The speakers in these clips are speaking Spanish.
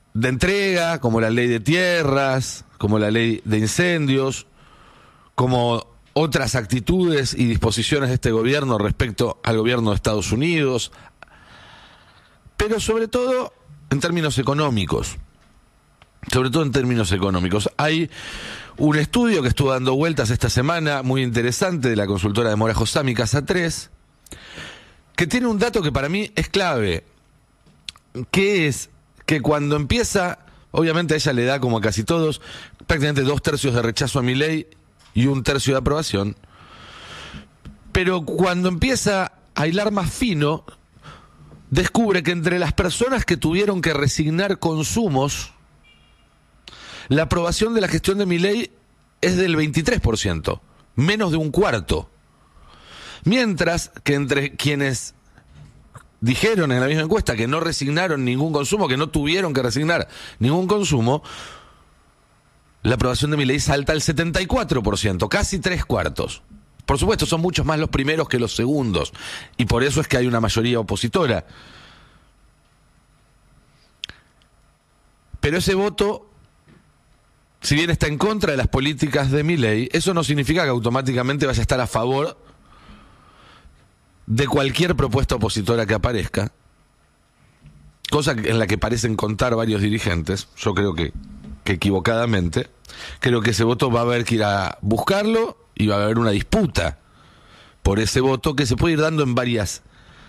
de entrega, como la ley de tierras, como la ley de incendios, como otras actitudes y disposiciones de este gobierno respecto al gobierno de Estados Unidos, pero sobre todo en términos económicos. Sobre todo en términos económicos. Hay un estudio que estuvo dando vueltas esta semana, muy interesante, de la consultora de Mora Josami, Casa 3, que tiene un dato que para mí es clave, que es que cuando empieza, obviamente a ella le da, como a casi todos, prácticamente 2/3 de rechazo a Milei y 1/3 de aprobación, pero cuando empieza a hilar más fino, descubre que entre las personas que tuvieron que resignar consumos, la aprobación de la gestión de Milei es del 23%, menos de un cuarto. Mientras que entre quienes dijeron en la misma encuesta que no resignaron ningún consumo, que no tuvieron que resignar ningún consumo, la aprobación de Milei salta al 74%, casi 3/4. Por supuesto, son muchos más los primeros que los segundos, y por eso es que hay una mayoría opositora. Pero ese voto, si bien está en contra de las políticas de Milei, eso no significa que automáticamente vaya a estar a favor de cualquier propuesta opositora que aparezca, cosa en la que parecen contar varios dirigentes. Yo creo que equivocadamente. Creo que ese voto va a haber que ir a buscarlo y va a haber una disputa por ese voto que se puede ir dando en varias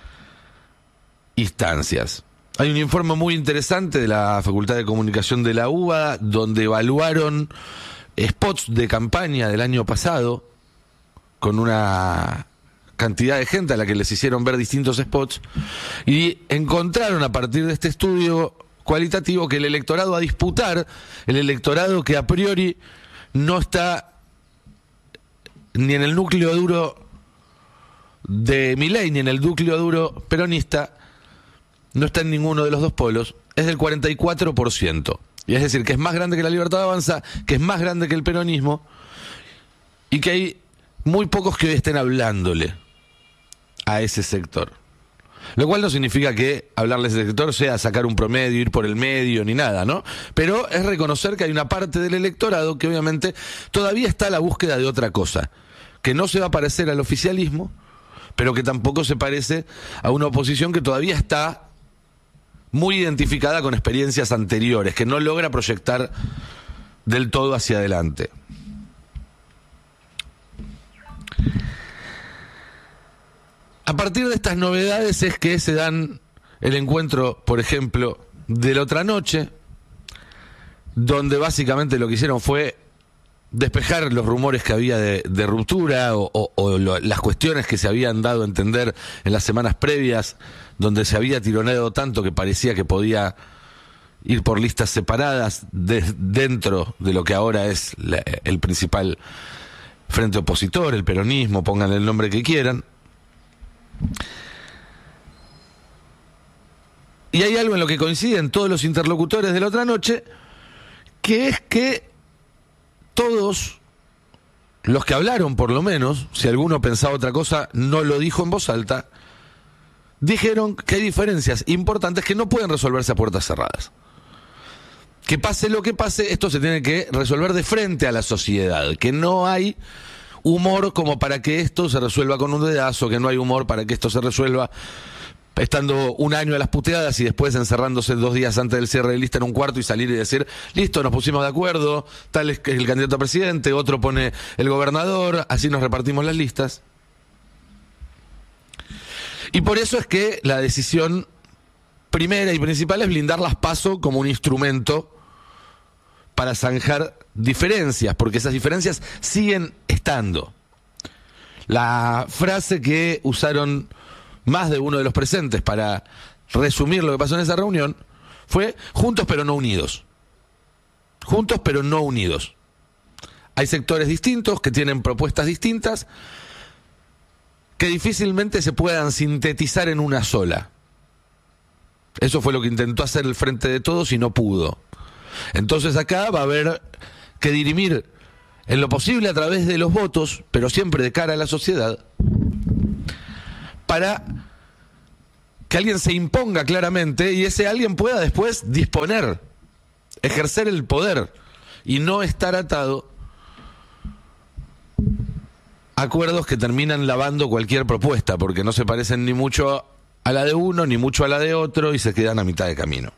instancias. Hay un informe muy interesante de la Facultad de Comunicación de la UBA donde evaluaron spots de campaña del año pasado con una cantidad de gente a la que les hicieron ver distintos spots y encontraron a partir de este estudio cualitativo que el electorado a disputar, el electorado que a priori no está ni en el núcleo duro de Milei ni en el núcleo duro peronista, no está en ninguno de los dos polos, es del 44%. Y es decir, que es más grande que la Libertad Avanza, que es más grande que el peronismo, y que hay muy pocos que hoy estén hablándole a ese sector. Lo cual no significa que hablarle a ese sector sea sacar un promedio, ir por el medio, ni nada, ¿no? Pero es reconocer que hay una parte del electorado que obviamente todavía está a la búsqueda de otra cosa, que no se va a parecer al oficialismo, pero que tampoco se parece a una oposición que todavía está muy identificada con experiencias anteriores, que no logra proyectar del todo hacia adelante. A partir de estas novedades es que se dan el encuentro, por ejemplo, de la otra noche, donde básicamente lo que hicieron fue despejar los rumores que había de ruptura o las cuestiones que se habían dado a entender en las semanas previas, donde se había tironeado tanto que parecía que podía ir por listas separadas dentro de lo que ahora es el principal frente opositor, el peronismo, pónganle el nombre que quieran. Y hay algo en lo que coinciden todos los interlocutores de la otra noche, que es que todos los que hablaron, por lo menos, si alguno pensaba otra cosa, no lo dijo en voz alta, dijeron que hay diferencias importantes que no pueden resolverse a puertas cerradas. Que pase lo que pase, esto se tiene que resolver de frente a la sociedad, que no hay humor como para que esto se resuelva con un dedazo, que no hay humor para que esto se resuelva estando un año a las puteadas y después encerrándose 2 días antes del cierre de lista en un cuarto y salir y decir, listo, nos pusimos de acuerdo, tal es el candidato a presidente, otro pone el gobernador, así nos repartimos las listas. Y por eso es que la decisión primera y principal es blindar las PASO como un instrumento para zanjar diferencias, porque esas diferencias siguen estando. La frase que usaron más de uno de los presentes para resumir lo que pasó en esa reunión fue juntos pero no unidos. Juntos pero no unidos. Hay sectores distintos que tienen propuestas distintas que difícilmente se puedan sintetizar en una sola. Eso fue lo que intentó hacer el Frente de Todos y no pudo. Entonces acá va a haber que dirimir en lo posible a través de los votos, pero siempre de cara a la sociedad, para que alguien se imponga claramente y ese alguien pueda después disponer ejercer el poder y no estar atado a acuerdos que terminan lavando cualquier propuesta, porque no se parecen ni mucho a la de uno ni mucho a la de otro y se quedan a mitad de camino.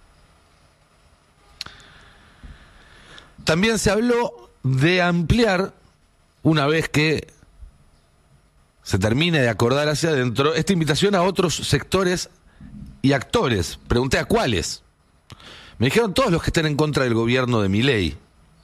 También se habló de ampliar, una vez que se termine de acordar hacia adentro, esta invitación a otros sectores y actores. Pregunté a cuáles. Me dijeron todos los que estén en contra del gobierno de Milei.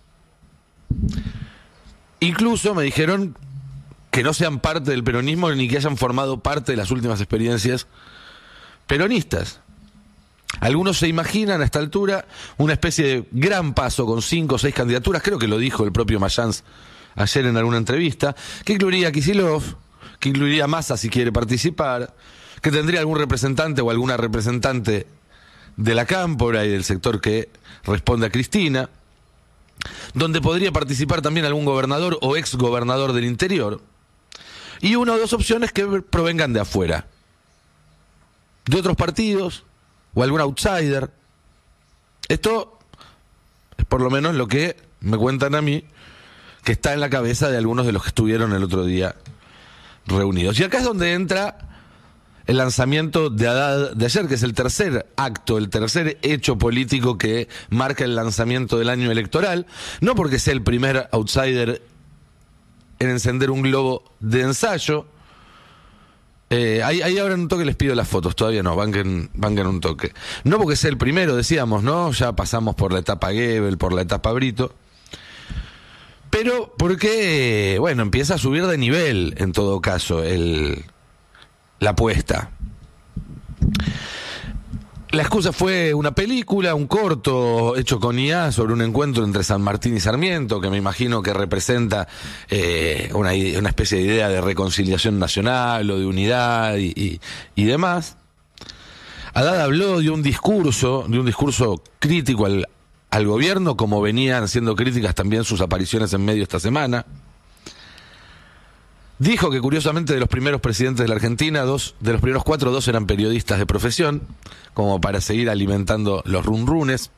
Incluso me dijeron que no sean parte del peronismo ni que hayan formado parte de las últimas experiencias peronistas. Algunos se imaginan a esta altura una especie de gran paso con 5 o 6 candidaturas, creo que lo dijo el propio Mayans ayer en alguna entrevista, que incluiría a Kicillof, que incluiría a Massa si quiere participar, que tendría algún representante o alguna representante de la cámpora y del sector que responde a Cristina, donde podría participar también algún gobernador o ex gobernador del interior, y una o dos opciones que provengan de afuera, de otros partidos o algún outsider. Esto es por lo menos lo que me cuentan a mí, que está en la cabeza de algunos de los que estuvieron el otro día reunidos. Y acá es donde entra el lanzamiento de Haddad de ayer, que es el tercer acto, el tercer hecho político que marca el lanzamiento del año electoral, no porque sea el primer outsider en encender un globo de ensayo. Ahí ahora en un toque les pido las fotos, todavía no, banquen un toque. No porque sea el primero, decíamos, ¿no? Ya pasamos por la etapa Goebbels, por la etapa Brito. Pero porque, bueno, empieza a subir de nivel, en todo caso, la apuesta. La excusa fue una película, un corto hecho con IA sobre un encuentro entre San Martín y Sarmiento, que me imagino que representa una especie de idea de reconciliación nacional o de unidad y demás. Haddad habló de un discurso crítico al gobierno, como venían siendo críticas también sus apariciones en medio esta semana. Dijo que curiosamente de los primeros presidentes de la Argentina, de los primeros 4, 2 eran periodistas de profesión, como para seguir alimentando los runrunes.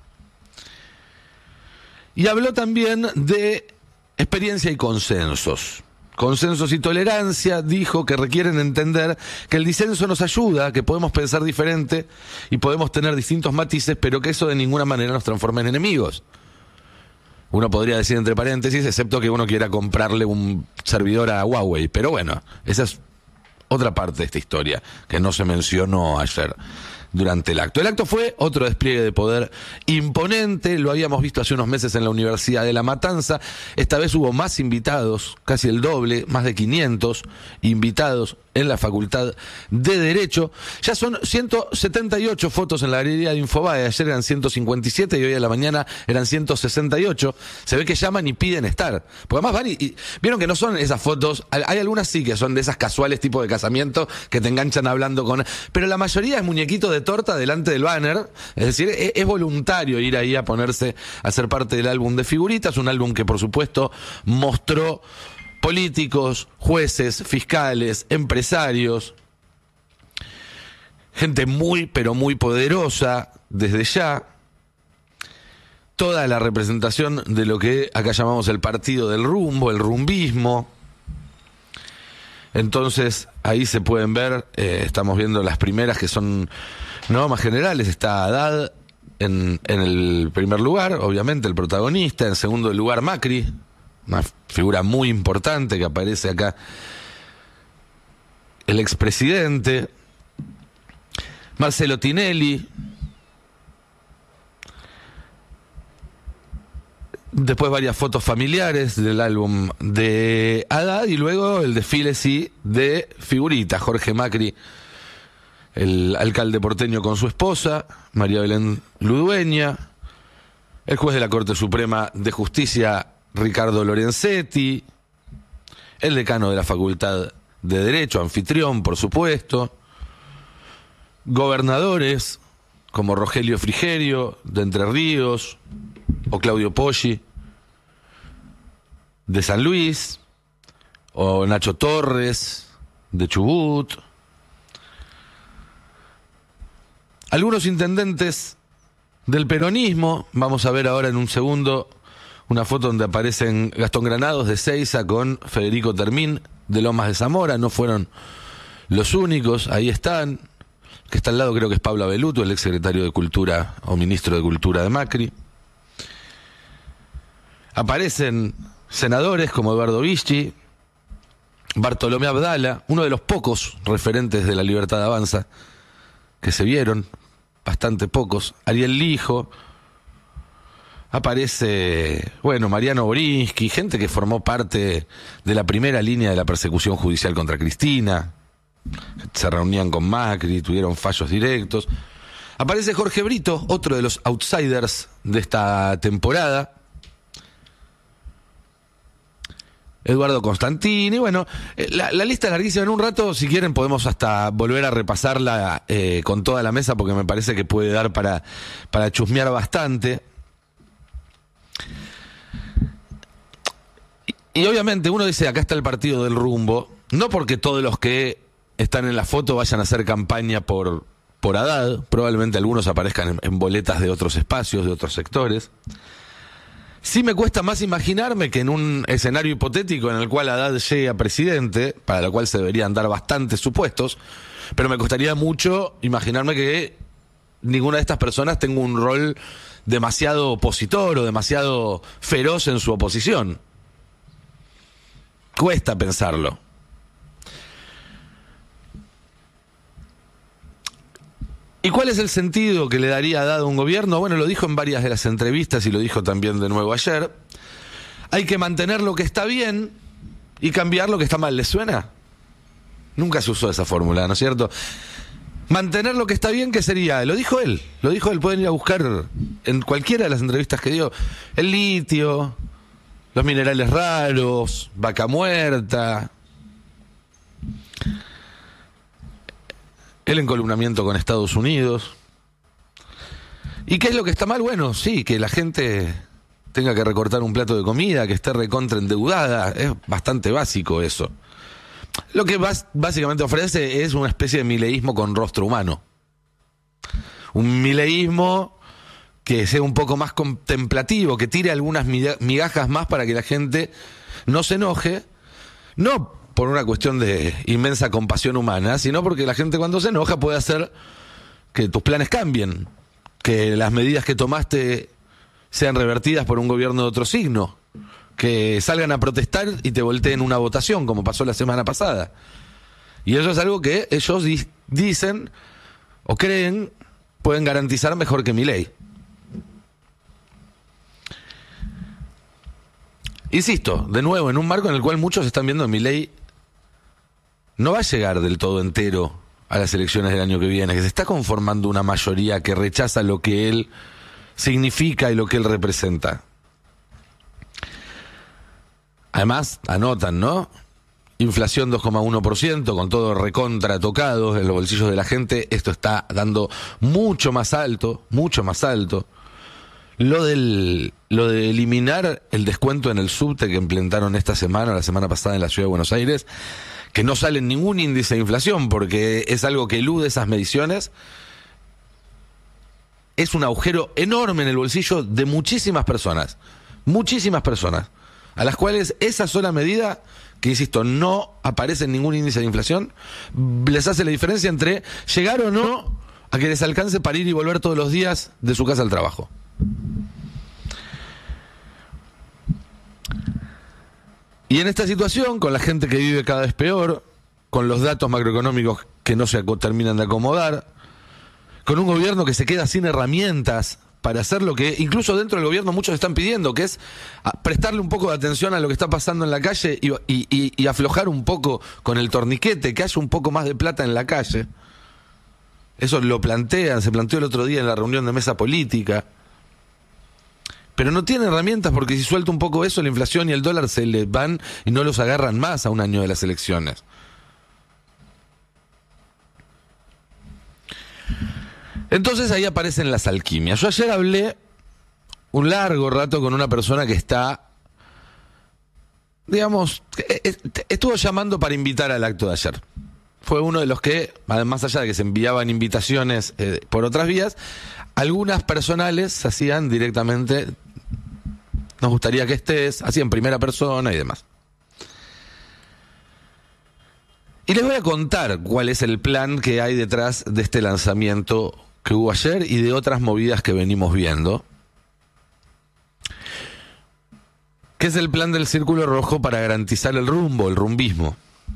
Y habló también de experiencia y consensos. Consensos y tolerancia, dijo que requieren entender que el disenso nos ayuda, que podemos pensar diferente y podemos tener distintos matices, pero que eso de ninguna manera nos transforma en enemigos. Uno podría decir entre paréntesis, excepto que uno quiera comprarle un servidor a Huawei. Pero bueno, esa es otra parte de esta historia que no se mencionó ayer durante el acto. El acto fue otro despliegue de poder imponente, lo habíamos visto hace unos meses en la Universidad de La Matanza. Esta vez hubo más invitados, casi el doble, más de 500 invitados en la Facultad de Derecho. Ya son 178 fotos en la galería de Infobae. Ayer eran 157 y hoy a la mañana eran 168. Se ve que llaman y piden estar. Porque además van y vieron que no son esas fotos. Hay algunas sí que son de esas casuales tipo de casamiento que te enganchan hablando con... Pero la mayoría es muñequito de torta delante del banner. Es decir, es voluntario ir ahí a ponerse a ser parte del álbum de figuritas. Un álbum que por supuesto mostró políticos, jueces, fiscales, empresarios, gente muy, pero muy poderosa, desde ya, toda la representación de lo que acá llamamos el partido del rumbo, el rumbismo. Entonces, ahí se pueden ver, estamos viendo las primeras que son más generales. Está Haddad en el primer lugar, obviamente, el protagonista. En segundo lugar, Macri, una figura muy importante que aparece acá, el expresidente. Marcelo Tinelli. Después varias fotos familiares del álbum de Haddad y luego el desfile sí de figuritas. Jorge Macri, el alcalde porteño con su esposa, María Belén Ludueña, el juez de la Corte Suprema de Justicia, Ricardo Lorenzetti, el decano de la Facultad de Derecho, anfitrión, por supuesto, gobernadores como Rogelio Frigerio, de Entre Ríos, o Claudio Poggi, de San Luis, o Nacho Torres, de Chubut. Algunos intendentes del peronismo. Vamos a ver ahora en un segundo una foto donde aparecen Gastón Granados de Seiza con Federico Termín de Lomas de Zamora. No fueron los únicos, ahí están. Que está al lado creo que es Pablo Abeluto, el ex secretario de Cultura o ministro de Cultura de Macri. Aparecen senadores como Eduardo Vichy, Bartolomé Abdala, uno de los pocos referentes de la Libertad Avanza que se vieron, bastante pocos, Ariel Lijo, aparece, bueno, Mariano Borinsky, gente que formó parte de la primera línea de la persecución judicial contra Cristina, se reunían con Macri, tuvieron fallos directos. Aparece Jorge Brito, otro de los outsiders de esta temporada. Eduardo Constantini, bueno, la lista es larguísima. En un rato, si quieren, podemos hasta volver a repasarla con toda la mesa, porque me parece que puede dar para chusmear bastante. Y obviamente uno dice, acá está el partido del rumbo, no porque todos los que están en la foto vayan a hacer campaña por Haddad, probablemente algunos aparezcan en boletas de otros espacios, de otros sectores. Sí me cuesta más imaginarme que en un escenario hipotético en el cual Haddad llegue a presidente, para lo cual se deberían dar bastantes supuestos, pero me costaría mucho imaginarme que ninguna de estas personas tenga un rol demasiado opositor o demasiado feroz en su oposición. Cuesta pensarlo. ¿Y cuál es el sentido que le daría Haddad a un gobierno? Bueno, lo dijo en varias de las entrevistas y lo dijo también de nuevo ayer. Hay que mantener lo que está bien y cambiar lo que está mal. ¿Les suena? Nunca se usó esa fórmula, ¿no es cierto? Mantener lo que está bien, ¿qué sería? Lo dijo él, pueden ir a buscar en cualquiera de las entrevistas que dio. El litio, los minerales raros, vaca muerta, el encolumnamiento con Estados Unidos. ¿Y qué es lo que está mal? Bueno, sí, que la gente tenga que recortar un plato de comida, que esté recontra endeudada. Es bastante básico eso. Lo que básicamente ofrece es una especie de mileísmo con rostro humano. Un mileísmo que sea un poco más contemplativo, que tire algunas migajas más para que la gente no se enoje. No por una cuestión de inmensa compasión humana, sino porque la gente cuando se enoja puede hacer que tus planes cambien, que las medidas que tomaste sean revertidas por un gobierno de otro signo, que salgan a protestar y te volteen una votación, como pasó la semana pasada. Y eso es algo que ellos dicen o creen pueden garantizar mejor que Milei. Insisto, de nuevo, en un marco en el cual muchos están viendo que Milei no va a llegar del todo entero a las elecciones del año que viene, que se está conformando una mayoría que rechaza lo que él significa y lo que él representa. Además, anotan, ¿no? Inflación 2,1%, con todo recontra tocado en los bolsillos de la gente. Esto está dando mucho más alto, mucho más alto. Lo de eliminar el descuento en el subte que implementaron esta semana, la semana pasada en la Ciudad de Buenos Aires, que no sale en ningún índice de inflación porque es algo que elude esas mediciones, es un agujero enorme en el bolsillo de muchísimas personas, a las cuales esa sola medida, que insisto, no aparece en ningún índice de inflación, les hace la diferencia entre llegar o no a que les alcance para ir y volver todos los días de su casa al trabajo. Y en esta situación, con la gente que vive cada vez peor, con los datos macroeconómicos que no se terminan de acomodar, con un gobierno que se queda sin herramientas para hacer lo que incluso dentro del gobierno muchos están pidiendo, que es prestarle un poco de atención a lo que está pasando en la calle y aflojar un poco con el torniquete, que haya un poco más de plata en la calle. Eso se planteó el otro día en la reunión de mesa política. Pero no tiene herramientas porque si suelta un poco eso, la inflación y el dólar se le van y no los agarran más a un año de las elecciones. Entonces ahí aparecen las alquimias. Yo ayer hablé un largo rato con una persona que está, digamos, estuvo llamando para invitar al acto de ayer. fue uno de los que, más allá de que se enviaban invitaciones por otras vías, algunas personales se hacían directamente, nos gustaría que estés, así en primera persona y demás. Y les voy a contar cuál es el plan que hay detrás de este lanzamiento que hubo ayer y de otras movidas que venimos viendo. ¿Qué es el plan del Círculo Rojo para garantizar el rumbo, el rumbismo?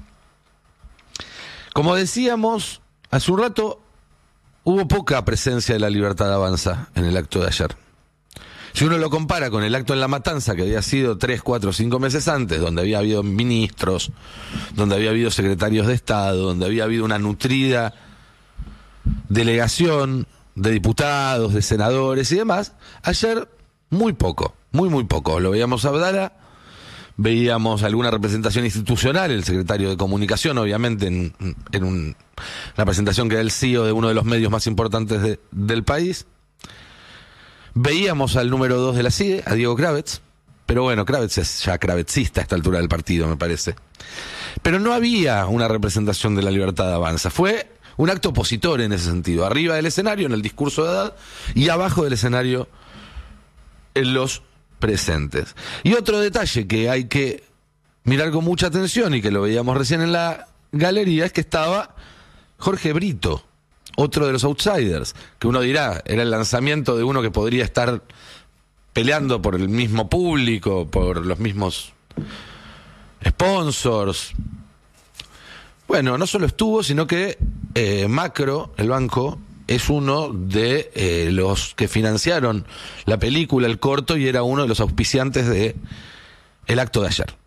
Como decíamos hace un rato, hubo poca presencia de La Libertad Avanza en el acto de ayer. Si uno lo compara con el acto en La Matanza, que había sido 3, 4, 5 meses antes, donde había habido ministros, donde había habido secretarios de Estado, donde había habido una nutrida delegación de diputados, de senadores y demás, ayer muy poco, muy poco. Lo veíamos a Abdala, veíamos alguna representación institucional, el secretario de Comunicación, obviamente, en una presentación que era el CEO de uno de los medios más importantes del país. Veíamos al número 2 de la CIDE, a Diego Kravetz, pero bueno, Kravetz es ya kravetzista a esta altura del partido, me parece. Pero no había una representación de La Libertad Avanza. Fue un acto opositor en ese sentido. Arriba del escenario, en el discurso de Haddad, y abajo del escenario, en los presentes. Y otro detalle que hay que mirar con mucha atención y que lo veíamos recién en la galería es que estaba Jorge Brito, otro de los outsiders, que uno dirá, era el lanzamiento de uno que podría estar peleando por el mismo público, por los mismos sponsors. Bueno, no solo estuvo, sino que Macro, el banco, es uno de los que financiaron la película, el corto, y era uno de los auspiciantes de el acto de ayer.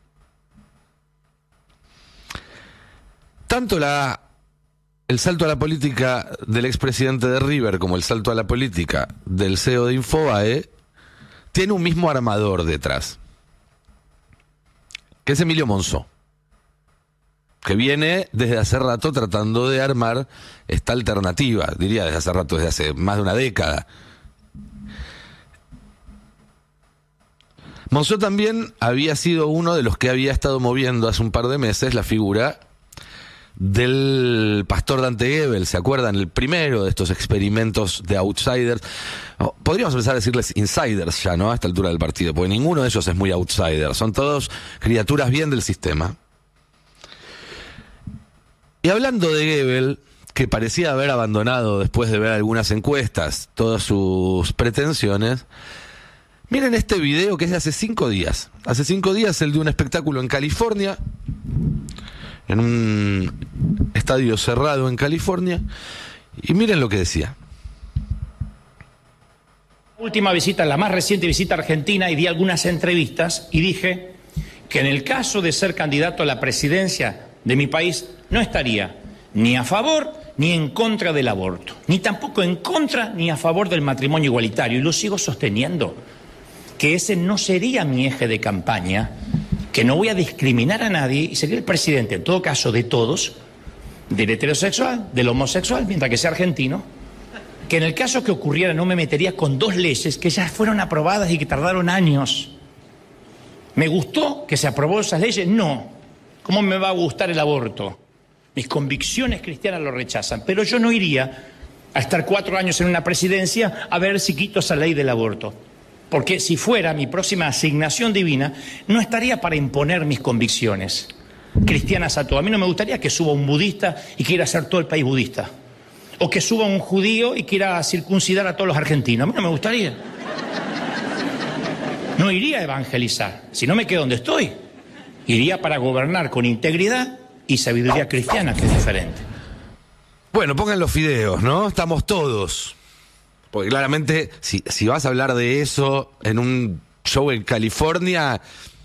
Tanto el salto a la política del expresidente de River como el salto a la política del CEO de Infobae tiene un mismo armador detrás, que es Emilio Monzó, que viene desde hace rato tratando de armar esta alternativa, diría desde hace rato, desde hace más de una década. Monzó también había sido uno de los que había estado moviendo hace un par de meses la figura del pastor Dante Gebel, ¿se acuerdan? El primero de estos experimentos de outsiders. Podríamos empezar a decirles insiders ya, ¿no? A esta altura del partido, porque ninguno de ellos es muy outsider, son todos criaturas bien del sistema. Y hablando de Gebel, que parecía haber abandonado después de ver algunas encuestas todas sus pretensiones, miren este video que es de hace 5 días. Hace 5 días el de un espectáculo en California, en un estadio cerrado en California, y miren lo que decía. Última visita, la más reciente visita a Argentina, y di algunas entrevistas y dije que en el caso de ser candidato a la presidencia de mi país no estaría ni a favor ni en contra del aborto, ni tampoco en contra ni a favor del matrimonio igualitario, y lo sigo sosteniendo, que ese no sería mi eje de campaña, que no voy a discriminar a nadie y sería el presidente, en todo caso, de todos, del heterosexual, del homosexual, mientras que sea argentino, que en el caso que ocurriera no me metería con 2 leyes que ya fueron aprobadas y que tardaron años. ¿Me gustó que se aprobó esas leyes? No. ¿Cómo me va a gustar el aborto? Mis convicciones cristianas lo rechazan, pero yo no iría a estar 4 años en una presidencia a ver si quito esa ley del aborto. Porque si fuera mi próxima asignación divina, no estaría para imponer mis convicciones cristianas a todo. A mí no me gustaría que suba un budista y quiera hacer todo el país budista. O que suba un judío y quiera circuncidar a todos los argentinos. A mí no me gustaría. No iría a evangelizar, si no me quedo donde estoy. Iría para gobernar con integridad y sabiduría cristiana, que es diferente. Bueno, pongan los fideos, ¿no? Estamos todos. Porque claramente, si vas a hablar de eso en un show en California,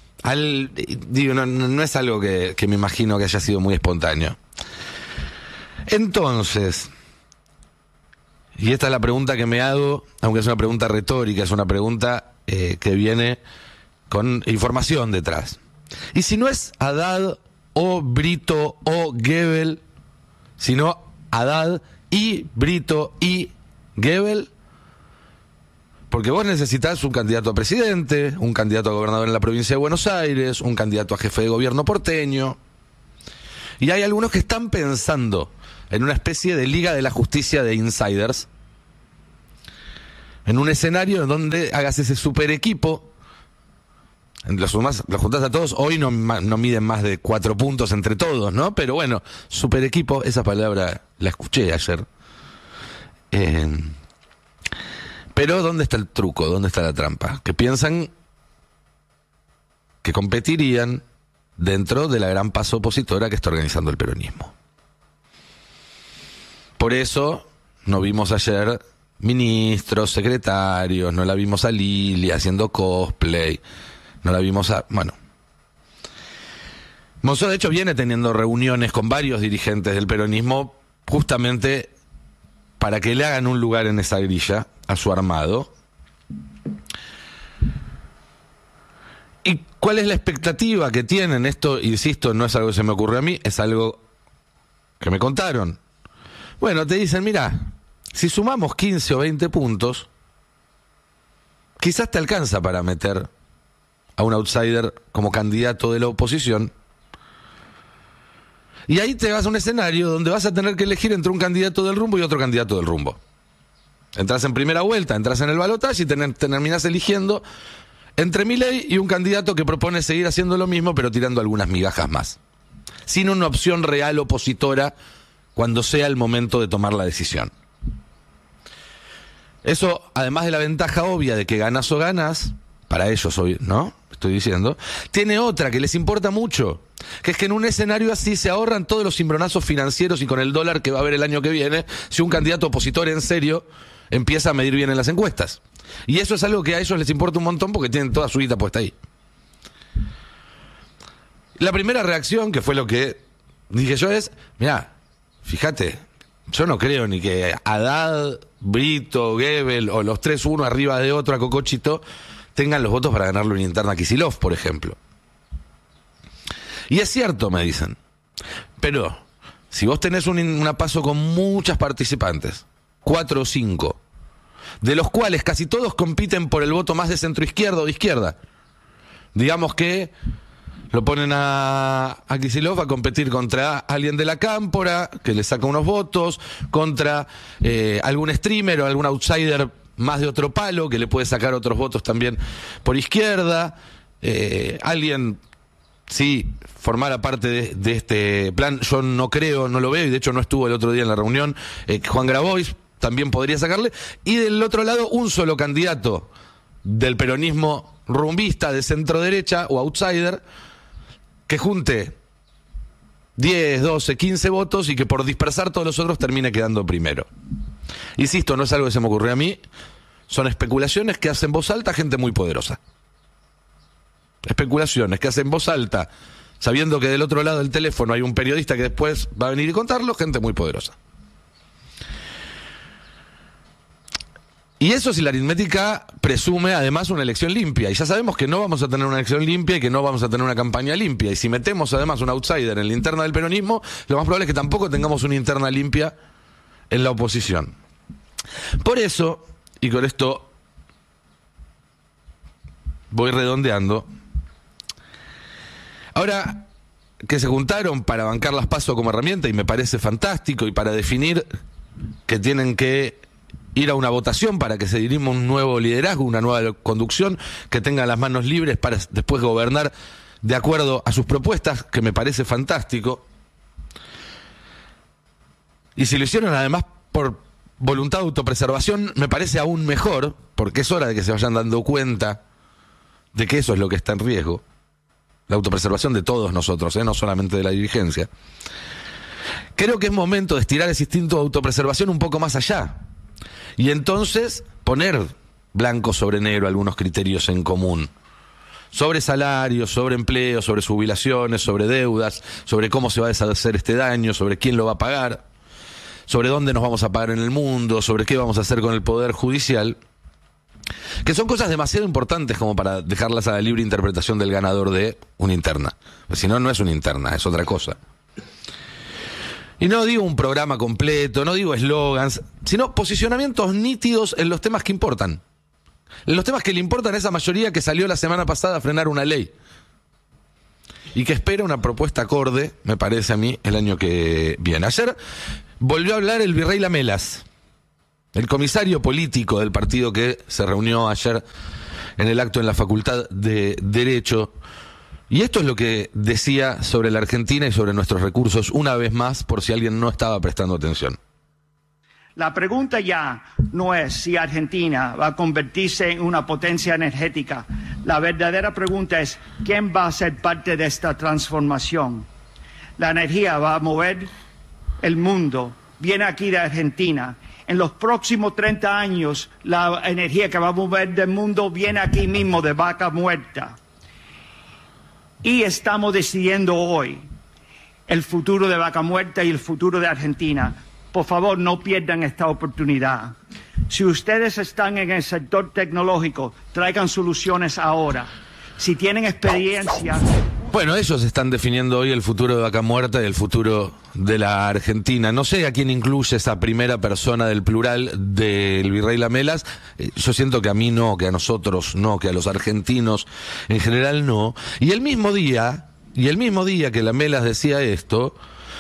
no es algo que me imagino que haya sido muy espontáneo. Entonces, y esta es la pregunta que me hago, aunque es una pregunta retórica, es una pregunta que viene con información detrás. Y si no es Haddad o Brito o Gebel, sino Haddad y Brito y Gebel, porque vos necesitas un candidato a presidente, un candidato a gobernador en la provincia de Buenos Aires, un candidato a jefe de gobierno porteño, Y hay algunos que están pensando en una especie de Liga de la Justicia de insiders, en un escenario en donde hagas ese super equipo, los juntás a todos, hoy no miden más de 4 puntos entre todos, ¿no? Pero bueno, super equipo, esa palabra la escuché ayer. Pero ¿dónde está el truco? ¿Dónde está la trampa? Que piensan que competirían dentro de la gran paz opositora que está organizando el peronismo. Por eso no vimos ayer ministros, secretarios, no la vimos a Lili haciendo cosplay, no la vimos a... Bueno, Monzó de hecho viene teniendo reuniones con varios dirigentes del peronismo justamente para que le hagan un lugar en esa grilla a su armado. ¿Y cuál es la expectativa que tienen? Esto, insisto, no es algo que se me ocurrió a mí, es algo que me contaron. Bueno, te dicen, mira, si sumamos 15 o 20 puntos, quizás te alcanza para meter a un outsider como candidato de la oposición. Y ahí te vas a un escenario donde vas a tener que elegir entre un candidato del rumbo y otro candidato del rumbo. Entras en primera vuelta, entras en el balotaje y terminás eligiendo entre Milei y un candidato que propone seguir haciendo lo mismo, pero tirando algunas migajas más. Sin una opción real opositora cuando sea el momento de tomar la decisión. Eso, además de la ventaja obvia de que ganas o ganas, para ellos hoy, ¿no? Estoy diciendo, tiene otra que les importa mucho, que es que en un escenario así se ahorran todos los cimbronazos financieros y con el dólar que va a haber el año que viene, si un candidato opositor en serio empieza a medir bien en las encuestas. Y eso es algo que a ellos les importa un montón porque tienen toda su guita puesta ahí. La primera reacción, que fue lo que dije yo, es, mirá, fíjate, yo no creo ni que Haddad, Brito, Goebbels o los tres uno arriba de otro a Cocochito tengan los votos para ganarle una interna a Kicillof, por ejemplo. Y es cierto, me dicen. Pero, si vos tenés una PASO con muchas participantes, 4 o 5, de los cuales casi todos compiten por el voto más de centroizquierda o de izquierda, digamos que lo ponen a Kicillof a competir contra alguien de la Cámpora, que le saca unos votos, contra algún streamer o algún outsider más de otro palo, que le puede sacar otros votos también por izquierda, alguien, sí, formara parte de este plan, yo no creo, no lo veo, y de hecho no estuvo el otro día en la reunión, Juan Grabois también podría sacarle, y del otro lado un solo candidato del peronismo rumbista de centro derecha o outsider, que junte 10, 12, 15 votos y que por dispersar todos los otros termine quedando primero. Insisto, no es algo que se me ocurrió a mí, son especulaciones que hacen voz alta gente muy poderosa. Especulaciones que hacen voz alta, sabiendo que del otro lado del teléfono hay un periodista que después va a venir y contarlo, gente muy poderosa. Y eso si la aritmética presume además una elección limpia. Y ya sabemos que no vamos a tener una elección limpia y que no vamos a tener una campaña limpia. Y si metemos además un outsider en la interna del peronismo, lo más probable es que tampoco tengamos una interna limpia en la oposición. Por eso, y con esto voy redondeando, ahora que se juntaron para bancar las PASO como herramienta, y me parece fantástico, y para definir que tienen que ir a una votación para que se dirima un nuevo liderazgo, una nueva conducción, que tenga las manos libres para después gobernar de acuerdo a sus propuestas, que me parece fantástico. Y si lo hicieron además por voluntad de autopreservación, me parece aún mejor, porque es hora de que se vayan dando cuenta de que eso es lo que está en riesgo. La autopreservación de todos nosotros, no solamente de la dirigencia. Creo que es momento de estirar ese instinto de autopreservación un poco más allá. Y entonces poner blanco sobre negro algunos criterios en común. Sobre salarios, sobre empleo, sobre jubilaciones, sobre deudas, sobre cómo se va a deshacer este daño, sobre quién lo va a pagar, sobre dónde nos vamos a pagar en el mundo, sobre qué vamos a hacer con el Poder Judicial, que son cosas demasiado importantes como para dejarlas a la libre interpretación del ganador de una interna. Pues si no, no es una interna, es otra cosa. Y no digo un programa completo, no digo eslogans, sino posicionamientos nítidos en los temas que importan. En los temas que le importan a esa mayoría que salió la semana pasada a frenar una ley. y que espera una propuesta acorde, me parece a mí, el año que viene. Ayer volvió a hablar el virrey Lamelas, el comisario político del partido que se reunió ayer en el acto en la Facultad de Derecho. Y esto es lo que decía sobre la Argentina y sobre nuestros recursos, una vez más, por si alguien no estaba prestando atención. La pregunta ya no es si Argentina va a convertirse en una potencia energética. La verdadera pregunta es quién va a ser parte de esta transformación. La energía va a mover el mundo, viene aquí de Argentina. En los próximos 30 años, la energía que va a mover del mundo viene aquí mismo, de Vaca Muerta. Y estamos decidiendo hoy el futuro de Vaca Muerta y el futuro de Argentina. Por favor, no pierdan esta oportunidad. Si ustedes están en el sector tecnológico, traigan soluciones ahora. Si tienen experiencia... Bueno, ellos están definiendo hoy el futuro de Vaca Muerta y el futuro de la Argentina. No sé a quién incluye esa primera persona del plural del virrey Lamelas. Yo siento que a mí no, que a nosotros no, que a los argentinos en general no. Y el mismo día que Lamelas decía esto,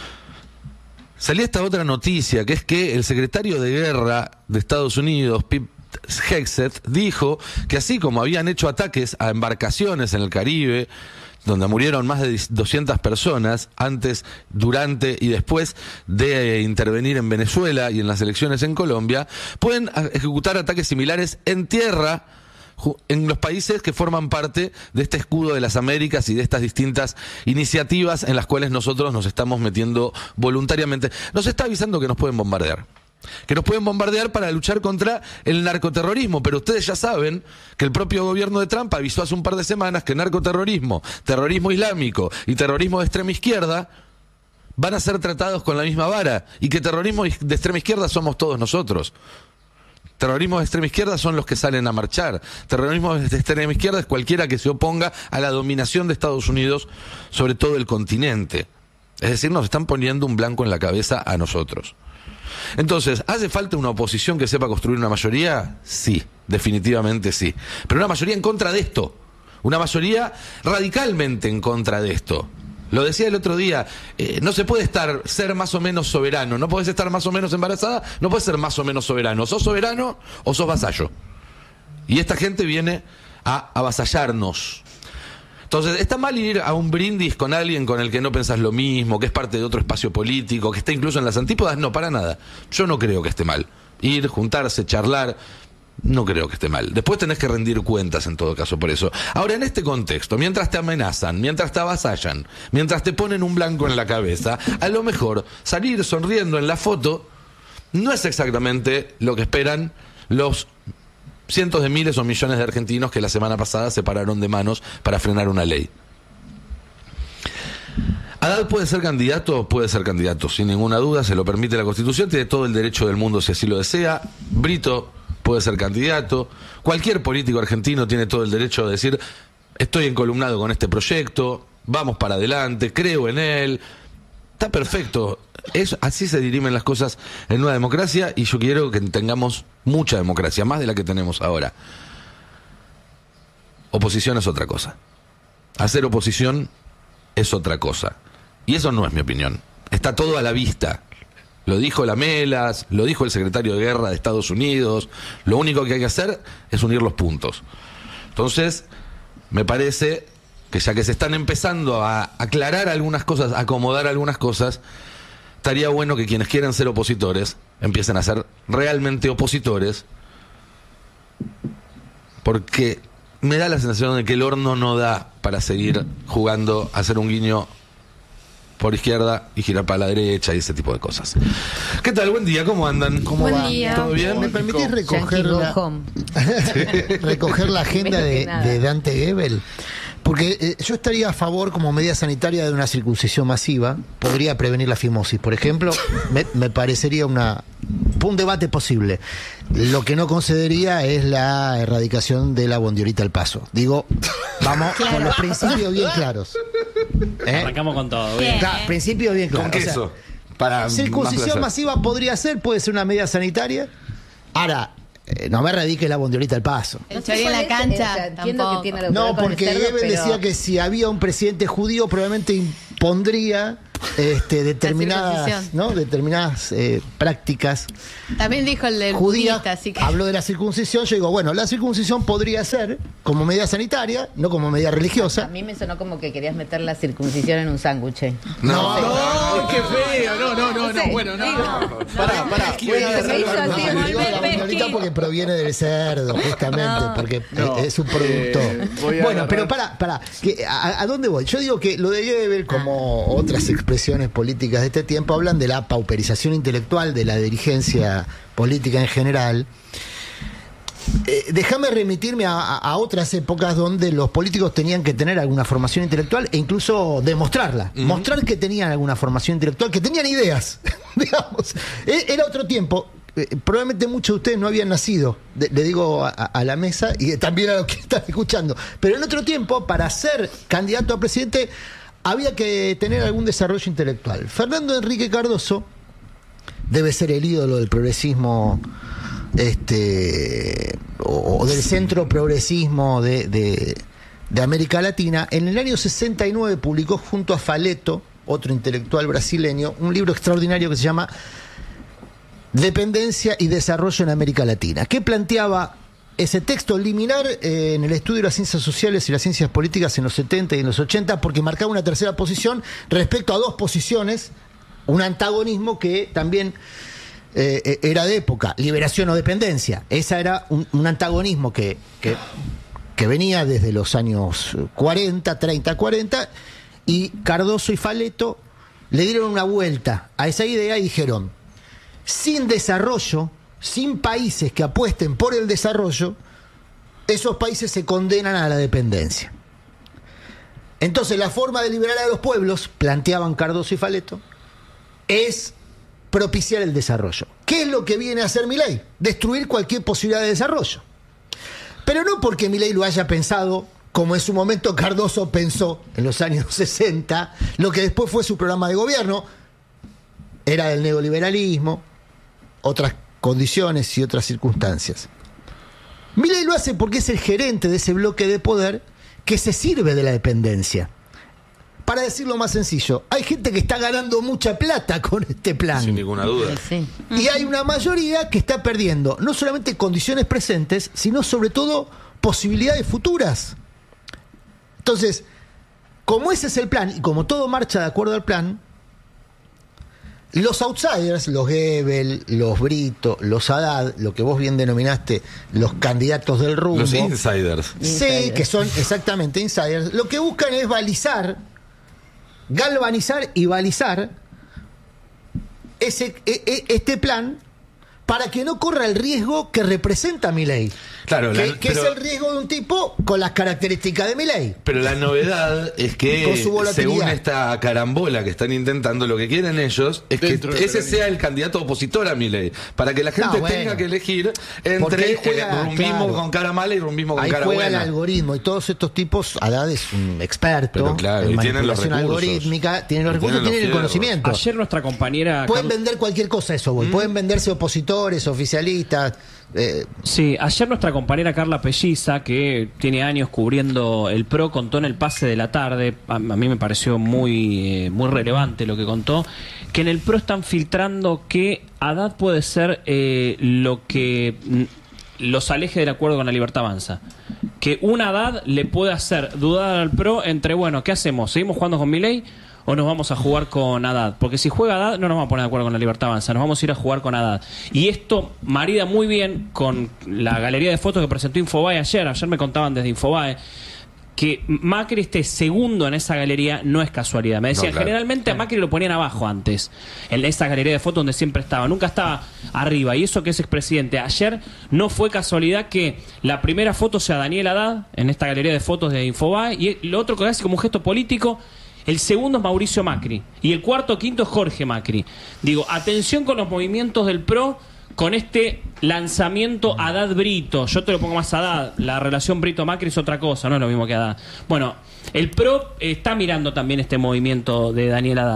salía esta otra noticia, que es que el secretario de Guerra de Estados Unidos, Pete Hegseth, dijo que así como habían hecho ataques a embarcaciones en el Caribe, donde murieron más de 200 personas antes, durante y después de intervenir en Venezuela y en las elecciones en Colombia, pueden ejecutar ataques similares en tierra en los países que forman parte de este escudo de las Américas y de estas distintas iniciativas en las cuales nosotros nos estamos metiendo voluntariamente. Nos está avisando que nos pueden bombardear. Que nos pueden bombardear para luchar contra el narcoterrorismo, pero ustedes ya saben que el propio gobierno de Trump avisó hace un par de semanas que narcoterrorismo, terrorismo islámico y terrorismo de extrema izquierda van a ser tratados con la misma vara, y que terrorismo de extrema izquierda somos todos nosotros. Terrorismo de extrema izquierda son los que salen a marchar. Terrorismo de extrema izquierda es cualquiera que se oponga a la dominación de Estados Unidos sobre todo el continente. Es decir, nos están poniendo un blanco en la cabeza a nosotros. Entonces, ¿hace falta una oposición que sepa construir una mayoría? Sí, definitivamente sí. Pero una mayoría en contra de esto. Una mayoría radicalmente en contra de esto. Lo decía el otro día, no se puede ser más o menos soberano. No podés estar más o menos embarazada, no podés ser más o menos soberano. ¿Sos soberano o sos vasallo? Y esta gente viene a avasallarnos. Entonces, ¿está mal ir a un brindis con alguien con el que no pensás lo mismo, que es parte de otro espacio político, que está incluso en las antípodas? No, para nada. Yo no creo que esté mal. Ir, juntarse, charlar, no creo que esté mal. Después tenés que rendir cuentas en todo caso por eso. Ahora, en este contexto, mientras te amenazan, mientras te avasallan, mientras te ponen un blanco en la cabeza, a lo mejor salir sonriendo en la foto no es exactamente lo que esperan los cientos de miles o millones de argentinos que la semana pasada se pararon de manos para frenar una ley. Haddad puede ser candidato, sin ninguna duda, se lo permite la Constitución, tiene todo el derecho del mundo si así lo desea. Brito puede ser candidato, cualquier político argentino tiene todo el derecho de decir: estoy encolumnado con este proyecto, vamos para adelante, creo en él. Está perfecto. Así se dirimen las cosas en una democracia, y yo quiero que tengamos mucha democracia, más de la que tenemos ahora. Oposición es otra cosa. Hacer oposición es otra cosa. Y eso no es mi opinión. Está todo a la vista. Lo dijo Lamelas, lo dijo el secretario de Guerra de Estados Unidos. Lo único que hay que hacer es unir los puntos. Entonces, me parece que ya que se están empezando a aclarar algunas cosas, a acomodar algunas cosas, estaría bueno que quienes quieran ser opositores empiecen a ser realmente opositores, porque me da la sensación de que el horno no da para seguir jugando a hacer un guiño por izquierda y girar para la derecha y ese tipo de cosas. ¿Qué tal? Buen día, ¿cómo andan? ¿Cómo Buen va? día. ¿Todo bien? ¿Me permitís recoger la agenda de Dante Gebel? Porque yo estaría a favor, como medida sanitaria, de una circuncisión masiva. Podría prevenir la fimosis, por ejemplo. Me parecería un debate posible. Lo que no concedería es la erradicación de la bondiolita al paso. Digo, vamos con los principios bien claros. Arrancamos con todo. Bien. Claro, principios bien claros. Con queso. O sea, Para circuncisión más placer. masiva podría ser, puede ser una medida sanitaria. Ahora, no me radique la bondiolita al paso. El Chori en la cancha. Entiendo tampoco. que tiene lo No, que ver con el porque cerdo, Goebbels pero- decía que si había un presidente judío probablemente impondría determinadas prácticas También dijo el del judías. budista, así que... Habló de la circuncisión. Yo digo, bueno, la circuncisión podría ser como medida sanitaria, no como medida A religiosa. mí me sonó como que querías meter la circuncisión en un sándwich. No, ¡No, qué feo! No, bueno, no. Pará. me hizo así, Digo la bondiolita porque proviene del cerdo, justamente, porque es un producto. Bueno, pero pará. ¿A dónde voy? Yo digo que lo de Goebbels, como otras expresiones políticas de este tiempo, hablan de la pauperización intelectual de la dirigencia política en general. Déjame remitirme a otras épocas donde los políticos tenían que tener alguna formación intelectual e incluso demostrarla, mostrar que tenían alguna formación intelectual, que tenían ideas, digamos. Era otro tiempo. Probablemente muchos de ustedes no habían nacido, le digo a la mesa y también a los que están escuchando, pero en otro tiempo, para ser candidato a presidente había que tener algún desarrollo intelectual. Fernando Enrique Cardoso debe ser el ídolo del progresismo o del centro progresismo de América Latina. En el año 69 publicó junto a Faleto, otro intelectual brasileño, un libro extraordinario que se llama Dependencia y Desarrollo en América Latina, que planteaba ese texto liminar en el estudio de las ciencias sociales y las ciencias políticas en los 70 y en los 80, porque marcaba una tercera posición respecto a dos posiciones, un antagonismo que también era de época, liberación o dependencia. Esa era un antagonismo que venía desde los años 30, 40, y Cardoso y Faleto le dieron una vuelta a esa idea y dijeron: sin desarrollo, sin países que apuesten por el desarrollo, esos países se condenan a la dependencia. Entonces, la forma de liberar a los pueblos, planteaban Cardoso y Faleto, es propiciar el desarrollo. ¿Qué es lo que viene a hacer Milei? Destruir cualquier posibilidad de desarrollo. Pero no porque Milei lo haya pensado como en su momento Cardoso pensó en los años 60, lo que después fue su programa de gobierno, era del neoliberalismo, otras condiciones y otras circunstancias. Milei lo hace porque es el gerente de ese bloque de poder que se sirve de la dependencia. Para decirlo más sencillo, hay gente que está ganando mucha plata con este plan. Sin ninguna duda. Sí. Y hay una mayoría que está perdiendo no solamente condiciones presentes, sino sobre todo posibilidades futuras. Entonces, como ese es el plan y como todo marcha de acuerdo al plan, los outsiders, los Goebbels, los Brito, los Haddad, lo que vos bien denominaste, los candidatos del rumbo. Los insiders. Sí, que son exactamente insiders. Lo que buscan es balizar, galvanizar y balizar este plan para que no corra el riesgo que representa Milei. Claro, que es el riesgo de un tipo con las características de Milei. Pero la novedad es Con que, su volatilidad. según esta carambola que están intentando, lo que quieren ellos es que Dentro del ese peronismo. sea el candidato opositor a Milei, para que la gente bueno. tenga que elegir Porque ahí entre juega, rumbismo claro. con cara mala y rumbismo con Ahí cara juega buena. el algoritmo y todos estos tipos. Haddad es un experto Pero claro, en y tienen los manipulación recursos. algorítmica, tienen los Y recursos, tienen los tienen el fierros. conocimiento. Ayer nuestra compañera... Pueden vender cualquier cosa, eso voy. Pueden venderse opositores, oficialistas. Sí, ayer nuestra compañera Carla Pelliza, que tiene años cubriendo el PRO, contó en el Pase de la Tarde, a mí me pareció muy relevante lo que contó, que en el PRO están filtrando que Haddad puede ser lo que los aleje del acuerdo con la Libertad Avanza. Que un Haddad le puede hacer dudar al PRO entre, bueno, ¿qué hacemos? ¿Seguimos jugando con Milei o nos vamos a jugar con Haddad? Porque si juega Haddad no nos vamos a poner de acuerdo con la Libertad Avanza, nos vamos a ir a jugar con Haddad. Y esto marida muy bien con la galería de fotos que presentó Infobae ayer me contaban desde Infobae, que Macri esté segundo en esa galería no es casualidad. Me decían, No, claro. generalmente a Macri lo ponían abajo antes, en esa galería de fotos donde siempre estaba, nunca estaba arriba, y eso que es expresidente. Ayer no fue casualidad que la primera foto sea Daniel Haddad en esta galería de fotos de Infobae, y lo otro que hace como un gesto político, el segundo es Mauricio Macri, y el cuarto o quinto es Jorge Macri. Digo, atención con los movimientos del PRO, con este lanzamiento Haddad-Brito. Yo te lo pongo más Haddad. La relación Brito-Macri es otra cosa, no es lo mismo que Haddad. Bueno, el PRO está mirando también este movimiento de Daniel Haddad.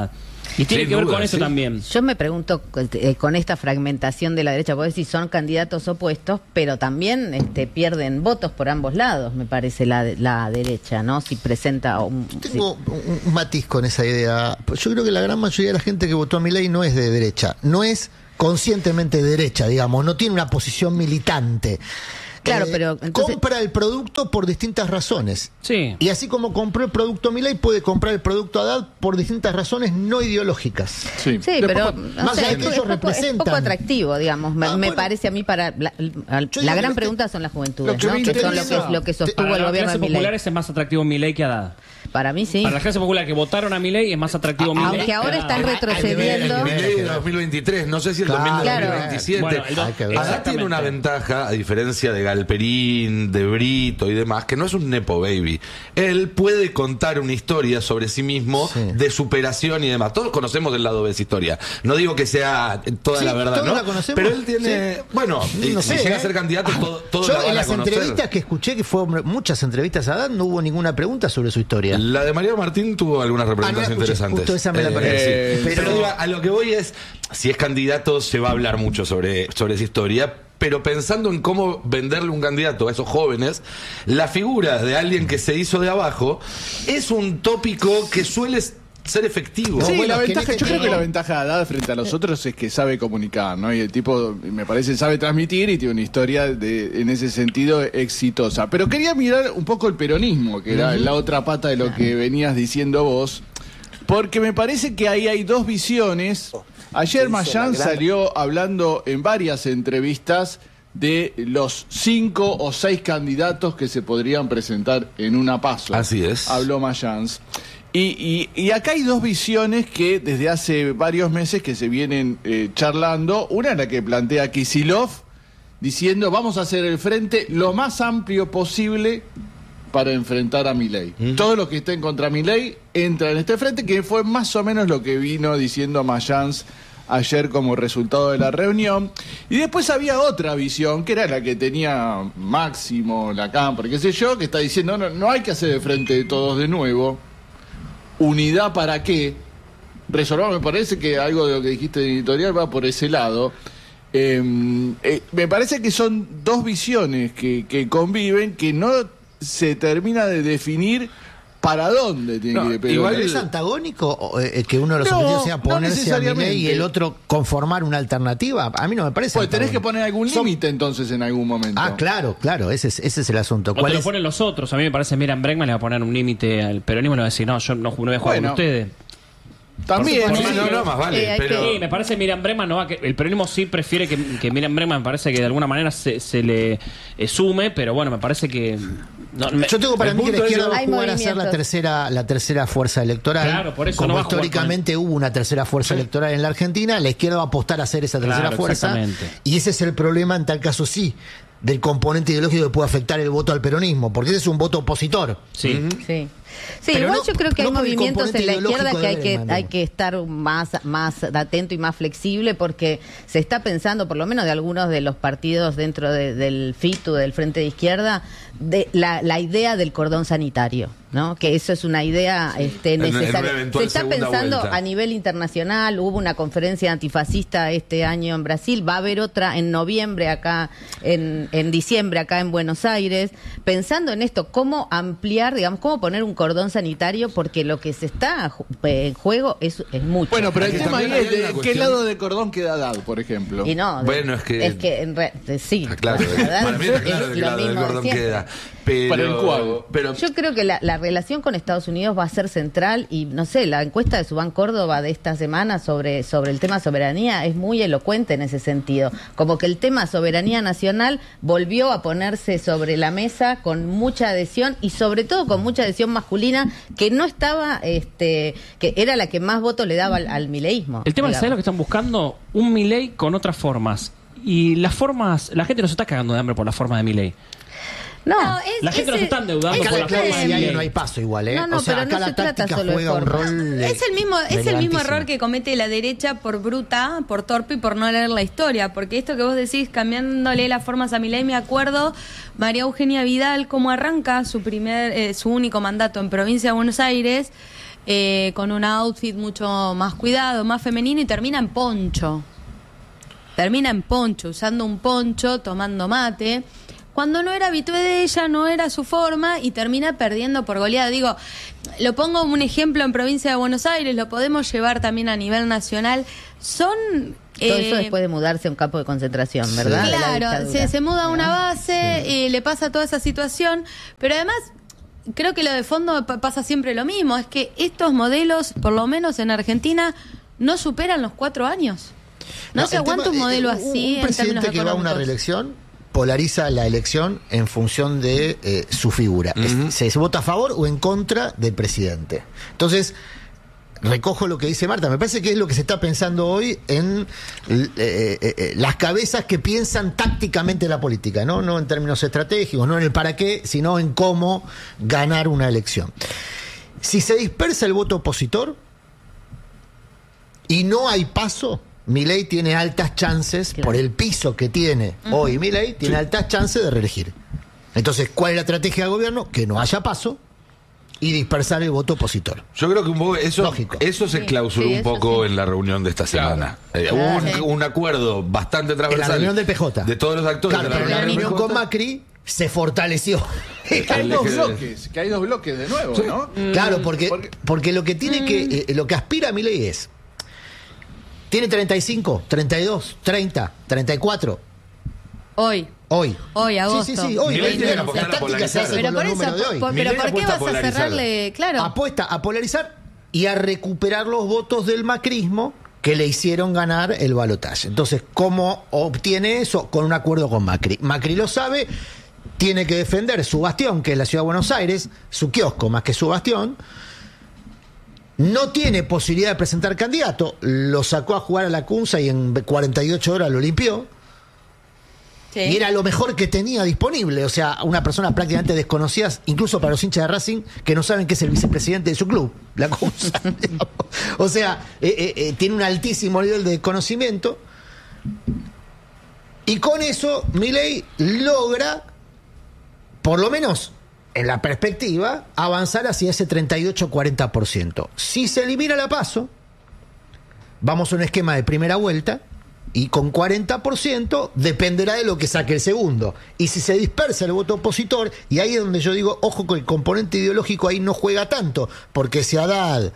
Y tiene Sin que ver duda, con eso sí. también. Yo me pregunto, con esta fragmentación de la derecha, vos decís, son candidatos opuestos, pero también pierden votos por ambos lados, me parece, la derecha, ¿no? Si presenta Tengo un matiz con esa idea. Yo creo que la gran mayoría de la gente que votó a Milei no es de derecha, no es conscientemente de derecha, digamos, no tiene una posición militante. Claro, pero entonces... compra el producto por distintas razones. Sí. Y así como compró el producto Milei, puede comprar el producto Haddad por distintas razones no ideológicas. Sí. Sí, pero más o sea, allá de que ellos es representan. poco atractivo, digamos. Me Bueno. parece a mí para la digo gran que pregunta son las juventudes, lo que ¿no? me Que son interesa- lo que sostuvo Para el las gobierno de clases Milei. populares es más atractivo Milei que Haddad. Para mí sí. Para las clases populares que votaron a Milei es más atractivo Milei. Aunque ahora que están Haddad. retrocediendo. Milei de 2023, no sé si el Claro. 2027. Bueno, Hay que ver. Haddad tiene una ventaja, a diferencia de Galperín, de Brito y demás, que no es un nepo baby. Él puede contar una historia sobre sí mismo, Sí. de superación y demás. Todos conocemos el lado de esa historia. No digo que sea toda Sí, la verdad, todos ¿no? la conocemos. Pero él tiene... Bueno, No si sé, llega a ser candidato, todos Yo la van en a las conocer. entrevistas que escuché, que fueron muchas entrevistas a Haddad, no hubo ninguna pregunta sobre su historia. La de María Martín tuvo algunas repreguntas no la escuché, interesantes. justo esa me la perdí. Sí. Pero- Pero digo, a lo que voy es, si es candidato se va a hablar mucho sobre esa historia, pero pensando en cómo venderle un candidato a esos jóvenes, la figura de alguien que se hizo de abajo es un tópico que suele ser efectivo. Sí, bueno, la es que ventaja, en este yo creo que caso- la ventaja de Haddad frente a los otros es que sabe comunicar, ¿no? Y el tipo, me parece, sabe transmitir y tiene una historia en ese sentido exitosa. Pero quería mirar un poco el peronismo, que era la otra pata de lo que venías diciendo vos, porque me parece que ahí hay dos visiones. Ayer Mayán salió hablando en varias entrevistas de los 5 o 6 candidatos que se podrían presentar en una PASO. Así es. Habló Mayans. Y acá hay dos visiones que desde hace varios meses que se vienen charlando. Una es la que plantea Kicillof, diciendo vamos a hacer el frente lo más amplio posible para enfrentar a Milei. Todo lo que estén contra Milei entra en este frente, que fue más o menos lo que vino diciendo Mayans ayer como resultado de la reunión. Y después había otra visión, que era la que tenía Máximo, la Cámpora, qué sé yo, que está diciendo no hay que hacer el frente de todos de nuevo. ¿Unidad para qué? Resolvamos, me parece que algo de lo que dijiste en editorial va por ese lado. Me parece que son dos visiones que conviven, que no se termina de definir para dónde tiene que ir. Pero igual ¿Es antagónico que uno de los No, objetivos sea no ponerse a necesariamente. Milei y el otro conformar una alternativa? A mí no me parece. pues tenés que antagónico. poner algún límite entonces en algún momento. Ah, claro, ese es el asunto. O te ¿Cuál lo es? ponen los otros. A mí me parece Miriam Bregman le va a poner un límite al peronismo y le va a decir, no, yo no voy a jugar Bueno. con ustedes. También. Por Sí, supuesto. no, más vale. hay pero... Sí, me parece Miriam Bregman no va el peronismo sí prefiere que Miriam Bregman, me parece que de alguna manera se le sume, pero bueno, me parece que Yo tengo para el mí que la punto es izquierda va a hay jugar a ser movimientos. la tercera fuerza electoral. Claro, por eso como no va a jugar históricamente hubo una tercera fuerza electoral en la Argentina, la izquierda va a apostar a ser esa tercera Claro, fuerza. exactamente. Y ese es el problema en tal caso sí del componente ideológico que puede afectar el voto al peronismo, porque ese es un voto opositor. sí. Sí. Sí, Pero igual no- yo creo que no hay por el movimientos componente en la izquierda ideológico que de Bregman, hay que estar más atento y más flexible, porque se está pensando, por lo menos de algunos de los partidos dentro del FITU, del Frente de Izquierda, de la idea del cordón sanitario, ¿no? Que eso es una idea en una necesaria. eventual Se está segunda pensando vuelta. a nivel internacional, hubo una conferencia antifascista este año en Brasil, va a haber otra en noviembre acá, en diciembre acá en Buenos Aires, pensando en esto, cómo ampliar, digamos, cómo poner un cordón sanitario, porque lo que se está en juego es mucho. Bueno, pero el Aquí tema ahí también es hay de una qué cuestión. lado de cordón queda Haddad, por ejemplo. Y no, Bueno, es que- sí, Claro, la verdad para mí está es claro de qué lo lado del mismo de cordón siempre. queda. Pero, ¿Para el cual? pero Yo creo que la relación con Estados Unidos va a ser central y, no sé, la encuesta de Subán Córdoba de esta semana sobre el tema soberanía es muy elocuente en ese sentido. Como que el tema soberanía nacional volvió a ponerse sobre la mesa con mucha adhesión y sobre todo con mucha adhesión masculina que no estaba, que era la que más votos le daba al mileísmo. El tema es, digamos. ¿sabes lo que están buscando? Un Milei con otras formas. Y las formas, la gente no se está cagando de hambre por la forma de Milei. No, La gente no se está endeudando por la Claro, forma de si hay Milei. no hay paso igual, ¿eh? No, no, o sea, pero acá no la se trata táctica solo de juega un forma. rol Es el mismo relevantísimo. error que comete la derecha por bruta, por torpe y por no leer la historia. Porque esto que vos decís, cambiándole las formas a Milei, me acuerdo María Eugenia Vidal, cómo arranca su único mandato en provincia de Buenos Aires, con un outfit mucho más cuidado, más femenino, y termina en poncho. Termina en poncho, usando un poncho, tomando mate, cuando no era habitué de ella, no era su forma, y termina perdiendo por goleada. Digo, lo pongo como un ejemplo en provincia de Buenos Aires, lo podemos llevar también a nivel nacional. Son... Todo eso después de mudarse a un campo de concentración, ¿verdad? Sí. De la Claro, dictadura. se muda a una base, le pasa toda esa situación, pero además creo que lo de fondo pasa siempre lo mismo, es que estos modelos, por lo menos en Argentina, no superan los 4 años. No se aguanta un modelo así un en presidente términos que va a una económicos. reelección polariza la elección en función de su figura. Se vota a favor o en contra del presidente. Entonces, recojo lo que dice Marta, me parece que es lo que se está pensando hoy en las cabezas que piensan tácticamente la política, no en términos estratégicos, no en el para qué, sino en cómo ganar una elección. Si se dispersa el voto opositor y no hay paso, Milei tiene altas chances, por el piso que tiene hoy Milei, tiene altas chances de reelegir. Entonces, ¿cuál es la estrategia del gobierno? Que no haya paso y dispersar el voto opositor. Yo creo que un poco eso se Sí, clausuró sí, un eso poco sí. en la reunión de esta semana. Hubo un acuerdo bastante En la transversal reunión del PJ. de todos los actores Claro, de la pero la reunión del reunión PJ. con Macri se fortaleció. Que hay dos bloques de nuevo, ¿no? Claro, porque lo que tiene que lo que aspira a Milei es, tiene 35, 32, 30, 34 Hoy, agosto. Sí, hoy. Milei tiene que La apostar a táctica se hace polarizar. Pero con por los eso, números de hoy. pero Milei ¿por qué apuesta a vas a polarizar. cerrarle? Claro. Apuesta a polarizar y a recuperar los votos del macrismo que le hicieron ganar el balotaje. Entonces, ¿cómo obtiene eso? Con un acuerdo con Macri. Macri lo sabe, tiene que defender su bastión, que es la ciudad de Buenos Aires, su kiosco más que su bastión. No tiene posibilidad de presentar candidato, lo sacó a jugar a la Cunza y en 48 horas lo limpió. Sí. Y era lo mejor que tenía disponible, o sea, una persona prácticamente desconocida, incluso para los hinchas de Racing, que no saben que es el vicepresidente de su club, la Cunza. O sea, tiene un altísimo nivel de conocimiento. Y con eso, Milei logra, por lo menos en la perspectiva, avanzar hacia ese 38-40%. Si se elimina la PASO, vamos a un esquema de primera vuelta, y con 40% dependerá de lo que saque el segundo. Y si se dispersa el voto opositor, y ahí es donde yo digo, ojo, que el componente ideológico ahí no juega tanto, porque si Haddad,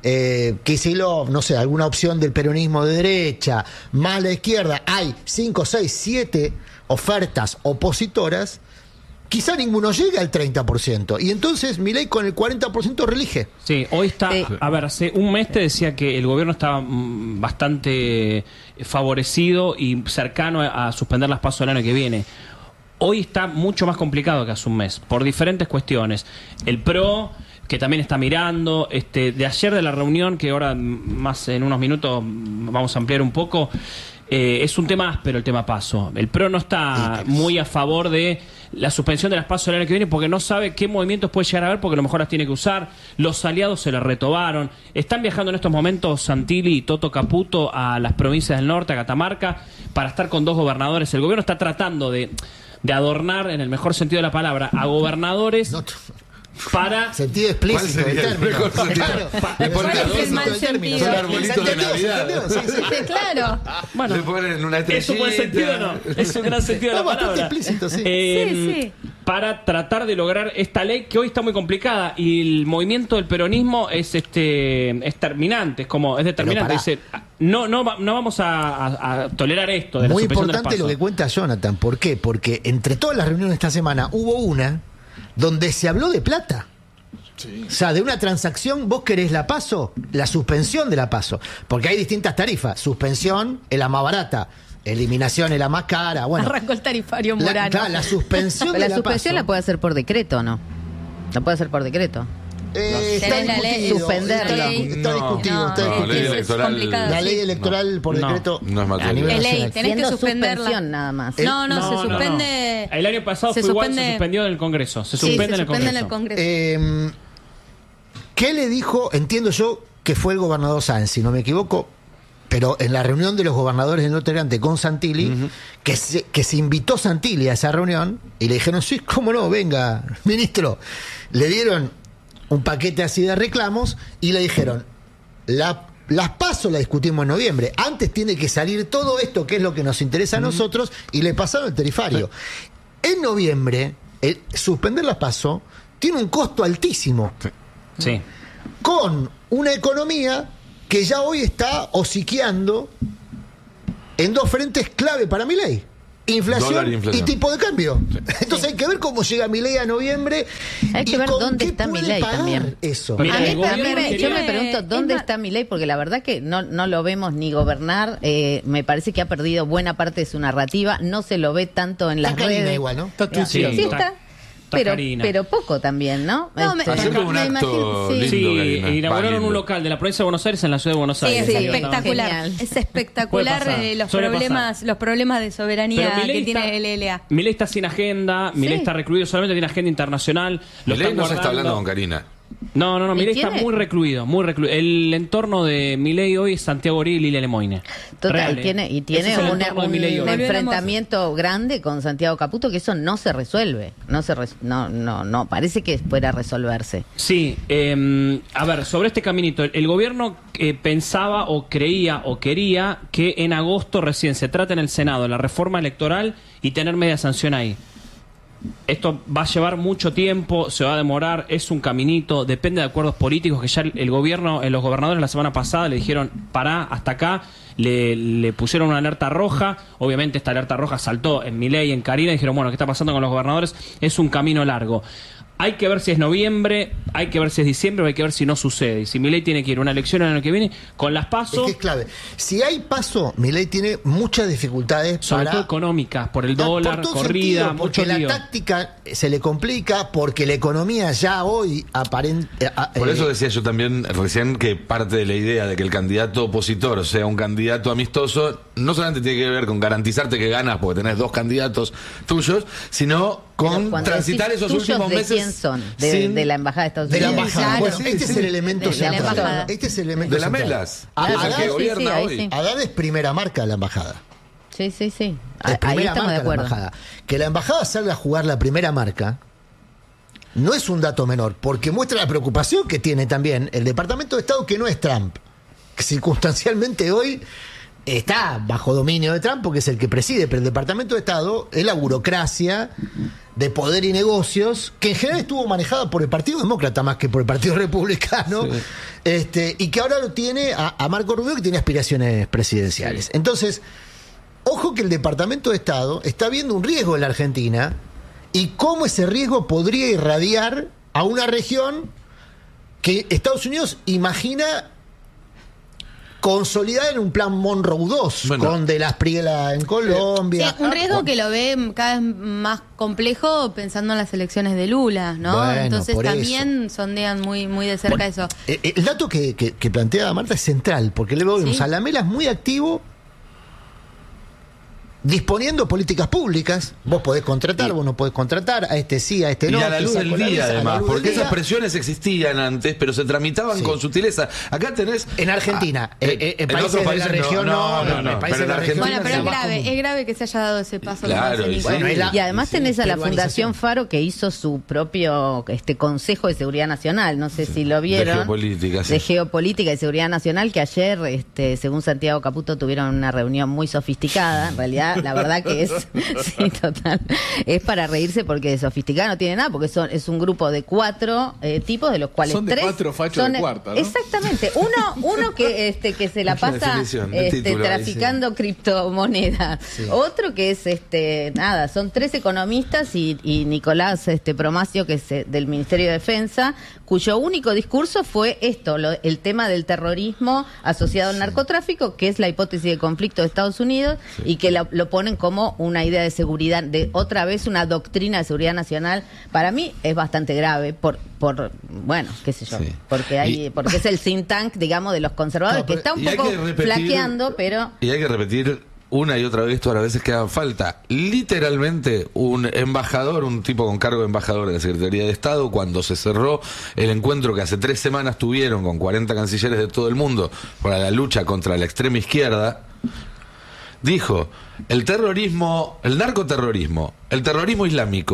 Kicillof, no sé, alguna opción del peronismo de derecha, más la izquierda, hay 5, 6, 7 ofertas opositoras, quizá ninguno llegue al 30%. Y entonces Milei con el 40% reelige. Sí, hoy está... Sí. A ver, hace un mes te decía que el gobierno estaba bastante favorecido y cercano a suspender las PASO el año que viene. Hoy está mucho más complicado que hace un mes, por diferentes cuestiones. El PRO, que también está mirando, de ayer de la reunión, que ahora más en unos minutos vamos a ampliar un poco, es un tema áspero el tema PASO. El PRO no está muy a favor de la suspensión de las PASO el año que viene porque no sabe qué movimientos puede llegar a haber porque a lo mejor las tiene que usar. Los aliados se las retobaron. Están viajando en estos momentos Santilli y Toto Caputo a las provincias del norte, a Catamarca, para estar con 2 gobernadores. El gobierno está tratando de adornar, en el mejor sentido de la palabra, a gobernadores para... Sentido explícito del término. Claro. Le ponen ¿Cuál es el mal sentido? son arbolitos de Navidad. Sí, claro. Bueno, Le ponen una ¿es un buen sentido o no? Es un gran sentido de la Bastante palabra. explícito, sí. Sí. Para tratar de lograr esta ley que hoy está muy complicada y el movimiento del peronismo es terminante, es determinante. Pero Dice, no vamos a tolerar esto de la Muy suspensión de las importante lo PASO. que cuenta Jonathan. ¿Por qué? Porque entre todas las reuniones de esta semana hubo una donde se habló de plata. Sí. O sea, de una transacción, vos querés la PASO, la suspensión de la PASO. Porque hay distintas tarifas. Suspensión es la más barata. Eliminación es la más cara. Bueno, Arrancó el tarifario Morano. la suspensión Pero de la suspensión PASO, la puede hacer por decreto, ¿no? La puede hacer por decreto. está Tenés la ley. discutido. Suspenderla. Está discutido. Está No, ley discutido. electoral. complicado, La sí. ley electoral por No, decreto no es materia. a nivel Es ley, nacional. tenés que Siendo suspenderla. suspensión nada más. No, se suspende. El año pasado se fue igual, suspende- se suspendió en el Congreso. Se Sí, suspende se en el suspende en Congreso. el Congreso. ¿Qué le dijo? Entiendo yo que fue el gobernador Sáenz, si no me equivoco, pero en la reunión de los gobernadores del Norte Grande con Santilli, que se invitó Santilli a esa reunión y le dijeron, sí, cómo no, venga, ministro. Le dieron un paquete así de reclamos y le dijeron, las PASO la discutimos en noviembre, antes tiene que salir todo esto que es lo que nos interesa a nosotros, y le pasaron el tarifario. En noviembre, suspender las PASO tiene un costo altísimo. Sí. Con una economía que ya hoy está hociqueando en dos frentes clave para Milei. Inflación y tipo de cambio. Entonces hay que ver cómo llega Milei a noviembre. Hay que ver dónde está Milei también. Eso. Mira, A mí el también gobierno yo me quería- pregunto dónde está Milei, porque la verdad que no lo vemos ni gobernar. Me parece que ha perdido buena parte de su narrativa. No se lo ve tanto en las Está Karina redes. igual, ¿no? Está Sí, tuiteando. sí está. Karina. Pero poco también, ¿no? No, Haciendo un me acto imagino, sí. lindo, Sí, Karina. inauguraron Va, un lindo. local de la provincia de Buenos Aires en la ciudad de Buenos Sí, Aires. es Sí, espectacular. genial. Es espectacular Puede pasar, los problemas de soberanía Pero Milei que tiene el LLA. Milei está sin agenda, Milei está recluido, solamente tiene agenda internacional. Lo Milei están no se está guardando. hablando con Karina. No, ¿Y Milei está tiene? muy recluido, muy recluido. El entorno de Milei hoy es Santiago Orí y Lilia Lemoine. Total, Real, ¿eh? tiene Ese es el entorno de Milei hoy. enfrentamiento grande con Santiago Caputo, que eso no se resuelve. No, parece que fuera a resolverse. Sí, a ver, sobre este caminito, el gobierno pensaba o creía o quería que en agosto recién se trate en el Senado la reforma electoral y tener media sanción ahí. Esto va a llevar mucho tiempo, se va a demorar, es un caminito, depende de acuerdos políticos que ya el gobierno, los gobernadores la semana pasada le dijeron, pará, hasta acá, le pusieron una alerta roja, obviamente esta alerta roja saltó en Milei, en Karina, y dijeron, bueno, ¿qué está pasando con los gobernadores? Es un camino largo. Hay que ver si es noviembre, hay que ver si es diciembre, o hay que ver si no sucede. Y si Milei tiene que ir a una elección el año que viene, con las Es PASO, que es clave. Si hay PASO, Milei tiene muchas dificultades sobre para... todo económicas, por el Por dólar, todo corrida, sentido, porque mucho la lío. táctica se le complica, porque la economía ya hoy aparente... Por eso decía yo también recién que parte de la idea de que el candidato opositor sea un candidato amistoso no solamente tiene que ver con garantizarte que ganas porque tenés dos candidatos tuyos, sino con Pero cuando transitar decís esos tuyos, últimos ¿de meses quién son? sin- De la Embajada de Estados de la Unidos. embajada. Claro. Bueno, Sí, este sí. es el elemento De la central. embajada. Este es el elemento de la central. Melas, Ah, que es el Haddad, que sí, gobierna ahí hoy. sí. Haddad es primera marca de la embajada. Sí. Es Ahí primera estamos de marca acuerdo. la embajada. Que la embajada salga a jugar la primera marca no es un dato menor, porque muestra la preocupación que tiene también el Departamento de Estado, que no es Trump, que circunstancialmente hoy está bajo dominio de Trump porque es el que preside, pero el Departamento de Estado es la burocracia de poder y negocios que en general estuvo manejada por el Partido Demócrata más que por el Partido Republicano, y que ahora lo tiene a Marco Rubio, que tiene aspiraciones presidenciales. Entonces, ojo que el Departamento de Estado está viendo un riesgo en la Argentina y cómo ese riesgo podría irradiar a una región que Estados Unidos imagina consolidada en un plan Monroe 2, Bueno. con De las Priela en Colombia. Sí, un riesgo que lo ve cada vez más complejo pensando en las elecciones de Lula, ¿no? Bueno, Entonces por también sondean muy de cerca Bueno, eso. El dato que plantea Marta es central, porque le vemos Sí. a Lamela es muy activo disponiendo políticas públicas. Vos podés contratar, vos no podés contratar, a este sí, a este Y no. a la luz te del saco la día, visa, a la además, luz del porque día. esas presiones existían antes, pero se tramitaban Sí. con sutileza. Acá tenés... En Argentina, en países otros de la región no, no, en países pero de en la región Argentina Bueno, pero sí. es grave, es grave que se haya dado ese paso. Claro, como y dice sí. Nico. Bueno, la- Y además tenés a la peruanización. Fundación Faro, que hizo su propio Consejo de Seguridad Nacional, no sé si lo vieron. geopolítica, sí. De Geopolítica y Seguridad Nacional, que ayer, según Santiago Caputo, tuvieron una reunión muy sofisticada. En realidad, la verdad que es, sí, total, es para reírse porque de sofisticada no tiene nada, porque es un grupo de 4 tipos, de los cuales Son de 3 cuatro fachos de cuarta, ¿no? Exactamente. Uno que se la Es la pasa definición, el título, ahí, traficando criptomonedas. Otro que es son 3 economistas y Nicolás Promacio, que es del Ministerio de Defensa, cuyo único discurso fue esto, el tema del terrorismo asociado al narcotráfico, que es la hipótesis de conflicto de Estados Unidos, y que lo ponen como una idea de seguridad, de otra vez una doctrina de seguridad nacional. Para mí es bastante grave bueno, qué sé yo, Sí. porque es el think tank, digamos, de los conservadores, No, que pero- está un Y hay poco que repetir- flaqueando, pero Y hay que repetir una y otra vez todas las veces que hagan falta. Literalmente, un embajador, un tipo con cargo de embajador de la Secretaría de Estado, cuando se cerró el encuentro que hace 3 semanas tuvieron con 40 cancilleres de todo el mundo para la lucha contra la extrema izquierda, dijo: el terrorismo, el narcoterrorismo, el terrorismo islámico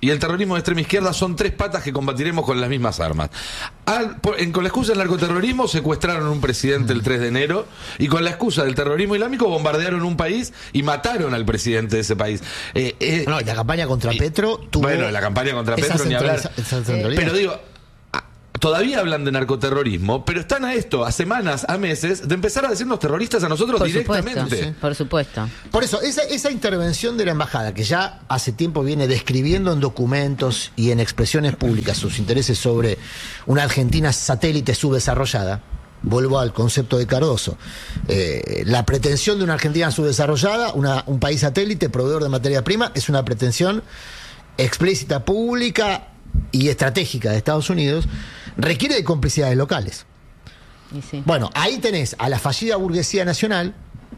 y el terrorismo de extrema izquierda son 3 patas que combatiremos con las mismas armas. Con la excusa del narcoterrorismo secuestraron a un presidente el 3 de enero y con la excusa del terrorismo islámico bombardearon un país y mataron al presidente de ese país. No, y la campaña contra Petro tuvo... Bueno, la campaña contra Petro ni hablar. Pero digo, todavía hablan de narcoterrorismo, pero están a esto, a semanas, a meses, de empezar a decirnos terroristas a nosotros Por directamente. supuesto, sí, por supuesto. Por eso, esa intervención de la embajada, que ya hace tiempo viene describiendo en documentos y en expresiones públicas sus intereses sobre una Argentina satélite subdesarrollada, vuelvo al concepto de Cardoso, la pretensión de una Argentina subdesarrollada, un país satélite, proveedor de materia prima, es una pretensión explícita, pública y estratégica de Estados Unidos, requiere de complicidades locales. Y sí. Bueno, ahí tenés a la fallida burguesía nacional,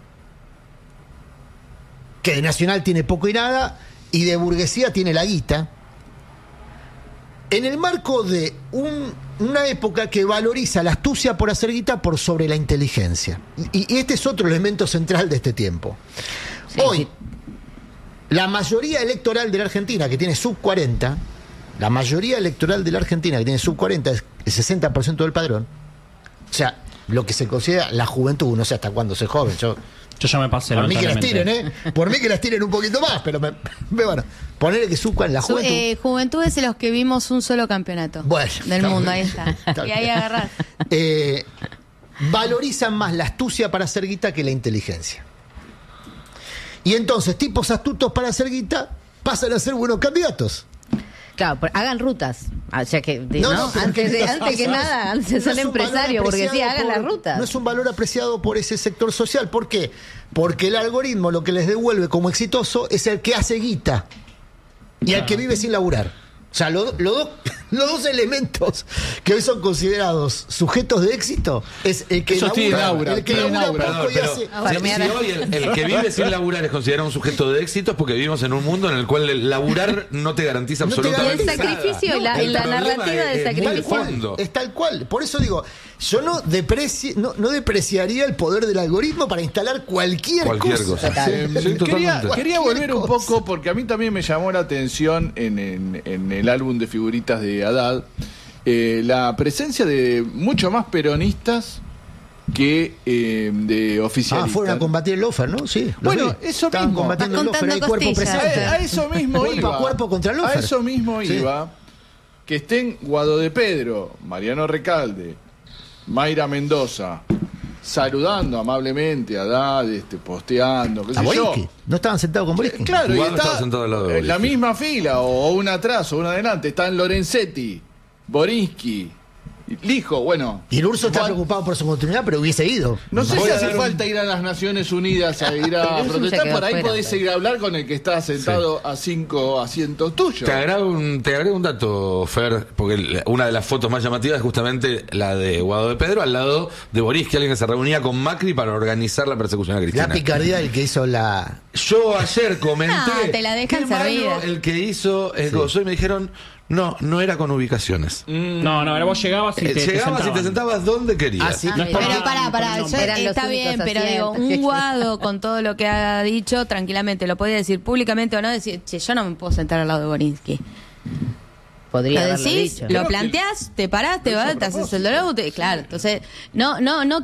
que de nacional tiene poco y nada, y de burguesía tiene la guita, en el marco de una época que valoriza la astucia por hacer guita por sobre la inteligencia. Y este es otro elemento central de este tiempo. Sí, Hoy, sí. la mayoría electoral de la Argentina, que tiene sub 40, la mayoría electoral de la Argentina, que tiene sub 40, es el 60% del padrón. O sea, lo que se considera la juventud, no sé hasta cuándo se joven. Yo ya me pasé. por mí que las lamentablemente. tiren, Por mí que las tiren un poquito más, pero bueno, ponerle que sub 40, la juventud. Juventud es de los que vimos un solo campeonato Bueno, del está mundo, bien. ahí está. Está Y ahí bien. agarrás. Valorizan más la astucia para hacer guita que la inteligencia. Y entonces, tipos astutos para hacer guita pasan a ser buenos candidatos. Claro, hagan rutas. O sea que, No, pero antes ¿qué que nada, antes no son es un valor empresarios, porque sí, apreciado hagan las rutas. No es un valor apreciado por ese sector social. ¿Por qué? Porque el algoritmo lo que les devuelve como exitoso es el que hace guita y el que vive sin laburar. O sea, los dos elementos que hoy son considerados sujetos de éxito es el que Eso tiene labura, aura, el que tiene labura aura. poco y Pero, hace... si hoy el que vive sin laburar es considerado un sujeto de éxito, es porque vivimos en un mundo en el cual el laburar no te garantiza No te absolutamente garantiza. El sacrificio nada. y la El problema narrativa del es muy sacrificio. de fondo. Es tal cual. Por eso digo, yo no depreciaría el poder del algoritmo para instalar cualquier cosa. Sí, totalmente. Quería volver un cosa. poco, porque a mí también me llamó la atención en el álbum de figuritas de Haddad, la presencia de mucho más peronistas que de oficialistas. Fueron a combatir el lofer, ¿no? Sí. Bueno, eso Estaban mismo. combatiendo el Estás lofer, hay cuerpo contando costillas. presente. A eso mismo Cuerpo iba. a cuerpo contra el lofer. A eso mismo Sí. iba. Que estén Guado de Pedro, Mariano Recalde, Mayra Mendoza, saludando amablemente a Haddad, posteando, qué ¿A sé yo. Borinsky? ¿No estaban sentados con Borinsky? Claro, y Guado estaba está sentado al lado de en la Borinsky. misma fila, o una atrás o una adelante, están Lorenzetti, Borinsky, Lijo, bueno. Y el Urso está Juan- preocupado por su continuidad, pero hubiese ido. No sé Voy si a hace dar un- falta ir a las Naciones Unidas a ir a Pero eso protestar, ya quedó por ahí fuera, podés pero- ir a hablar con el que está sentado a 5 asientos tuyos. Te agrego un dato, Fer, porque una de las fotos más llamativas es justamente la de Guado de Pedro al lado de Borinsky, alguien que se reunía con Macri para organizar la persecución a Cristina. La picardía del que hizo la... Yo ayer comenté No, te la dejan qué malo servida. el que hizo el gozo y me dijeron no era con ubicaciones. No, ahora vos llegabas y te Llegabas y te sentaban. sentabas donde querías. Ah, sí. Ah, No es mira. Pero pará, yo- Eran los está bien, únicos pero digo, asientos. un Guado con todo lo que ha dicho, tranquilamente, lo podía decir públicamente o no, decir, che, yo no me puedo sentar al lado de Borinsky. Podría Lo haberlo decís, dicho. lo planteás, te parás, te vas, te haces el dorado, claro. Entonces, no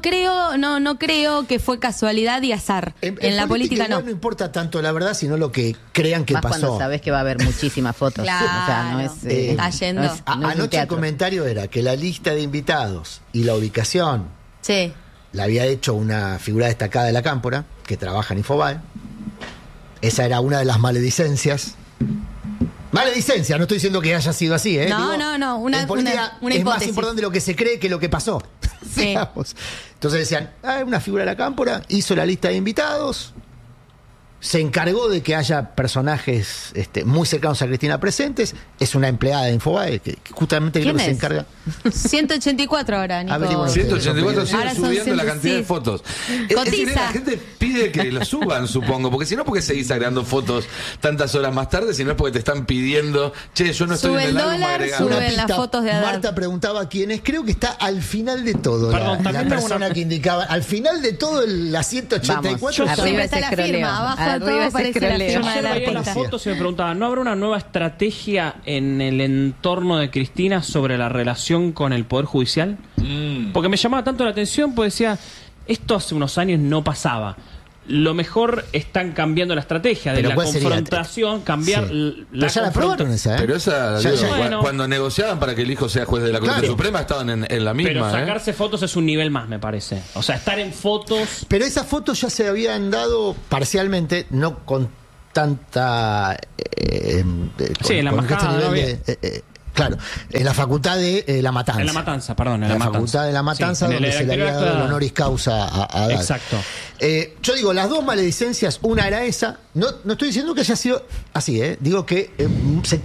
creo que fue casualidad y azar. En la política igual no. no importa tanto la verdad, sino lo que crean que Más pasó. cuando sabes que va a haber muchísimas fotos. Claro. O sea, no es, Está yendo. no es un Anoche el teatro. comentario era que la lista de invitados y la ubicación Sí. la había hecho una figura destacada de la Cámpora, que trabaja en Infobae. Esa era una de las maledicencias. Maledicencia, no estoy diciendo que haya sido así, ¿eh? No, Digo, no, una en política una es más hipótesis. importante lo que se cree que lo que pasó. Sí. Digamos. Entonces decían, una figura de la Cámpora, hizo la lista de invitados, se encargó de que haya personajes muy cercanos a Cristina presentes, es una empleada de Infobae, que justamente creo ¿Quién que se es? encarga. 184 ahora, Nico. Averigüen. 184 Ahora siguen son subiendo la 100, cantidad de sí. fotos. Cotiza. La gente pide que lo suban, supongo, porque si no, porque seguís agregando fotos tantas horas más tarde, si no es porque te están pidiendo, che, yo no estoy Sube en el el álbum dólar, agregado. sube Una las pista, fotos de Haddad. Marta preguntaba quién es, creo que está al final de todo. Perdón, la también persona que indicaba, al final de todo la 184 Vamos, Arriba arriba está ese la escroleo. firma, abajo todo parece la firma Ayer del veía las artista. fotos y me preguntaba, ¿no habrá una nueva estrategia en el entorno de Cristina sobre la relación con el Poder Judicial? Porque me llamaba tanto la atención, pues decía, esto hace unos años no pasaba. Lo mejor están cambiando la estrategia de Pero la ¿cuál sería? confrontación, cambiar Sí. la Pero ya la aprobaron esa, ¿eh? Pero esa, Ya, digo, ya. Bueno. cuando negociaban para que el hijo sea juez de la Corte Claro. Suprema, estaban en la misma. Pero sacarse fotos es un nivel más, me parece. O sea, estar en fotos... Pero esas fotos ya se habían dado parcialmente, no con tanta... Sí, en la embajada, ¿no? claro, en la facultad de La Matanza. En La Matanza, perdón. En la facultad de La Matanza, Sí, en donde se le había dado el acto- honoris causa a Haddad. Exacto. Yo digo, las dos maledicencias, una era esa. No estoy diciendo que haya sido así, digo que se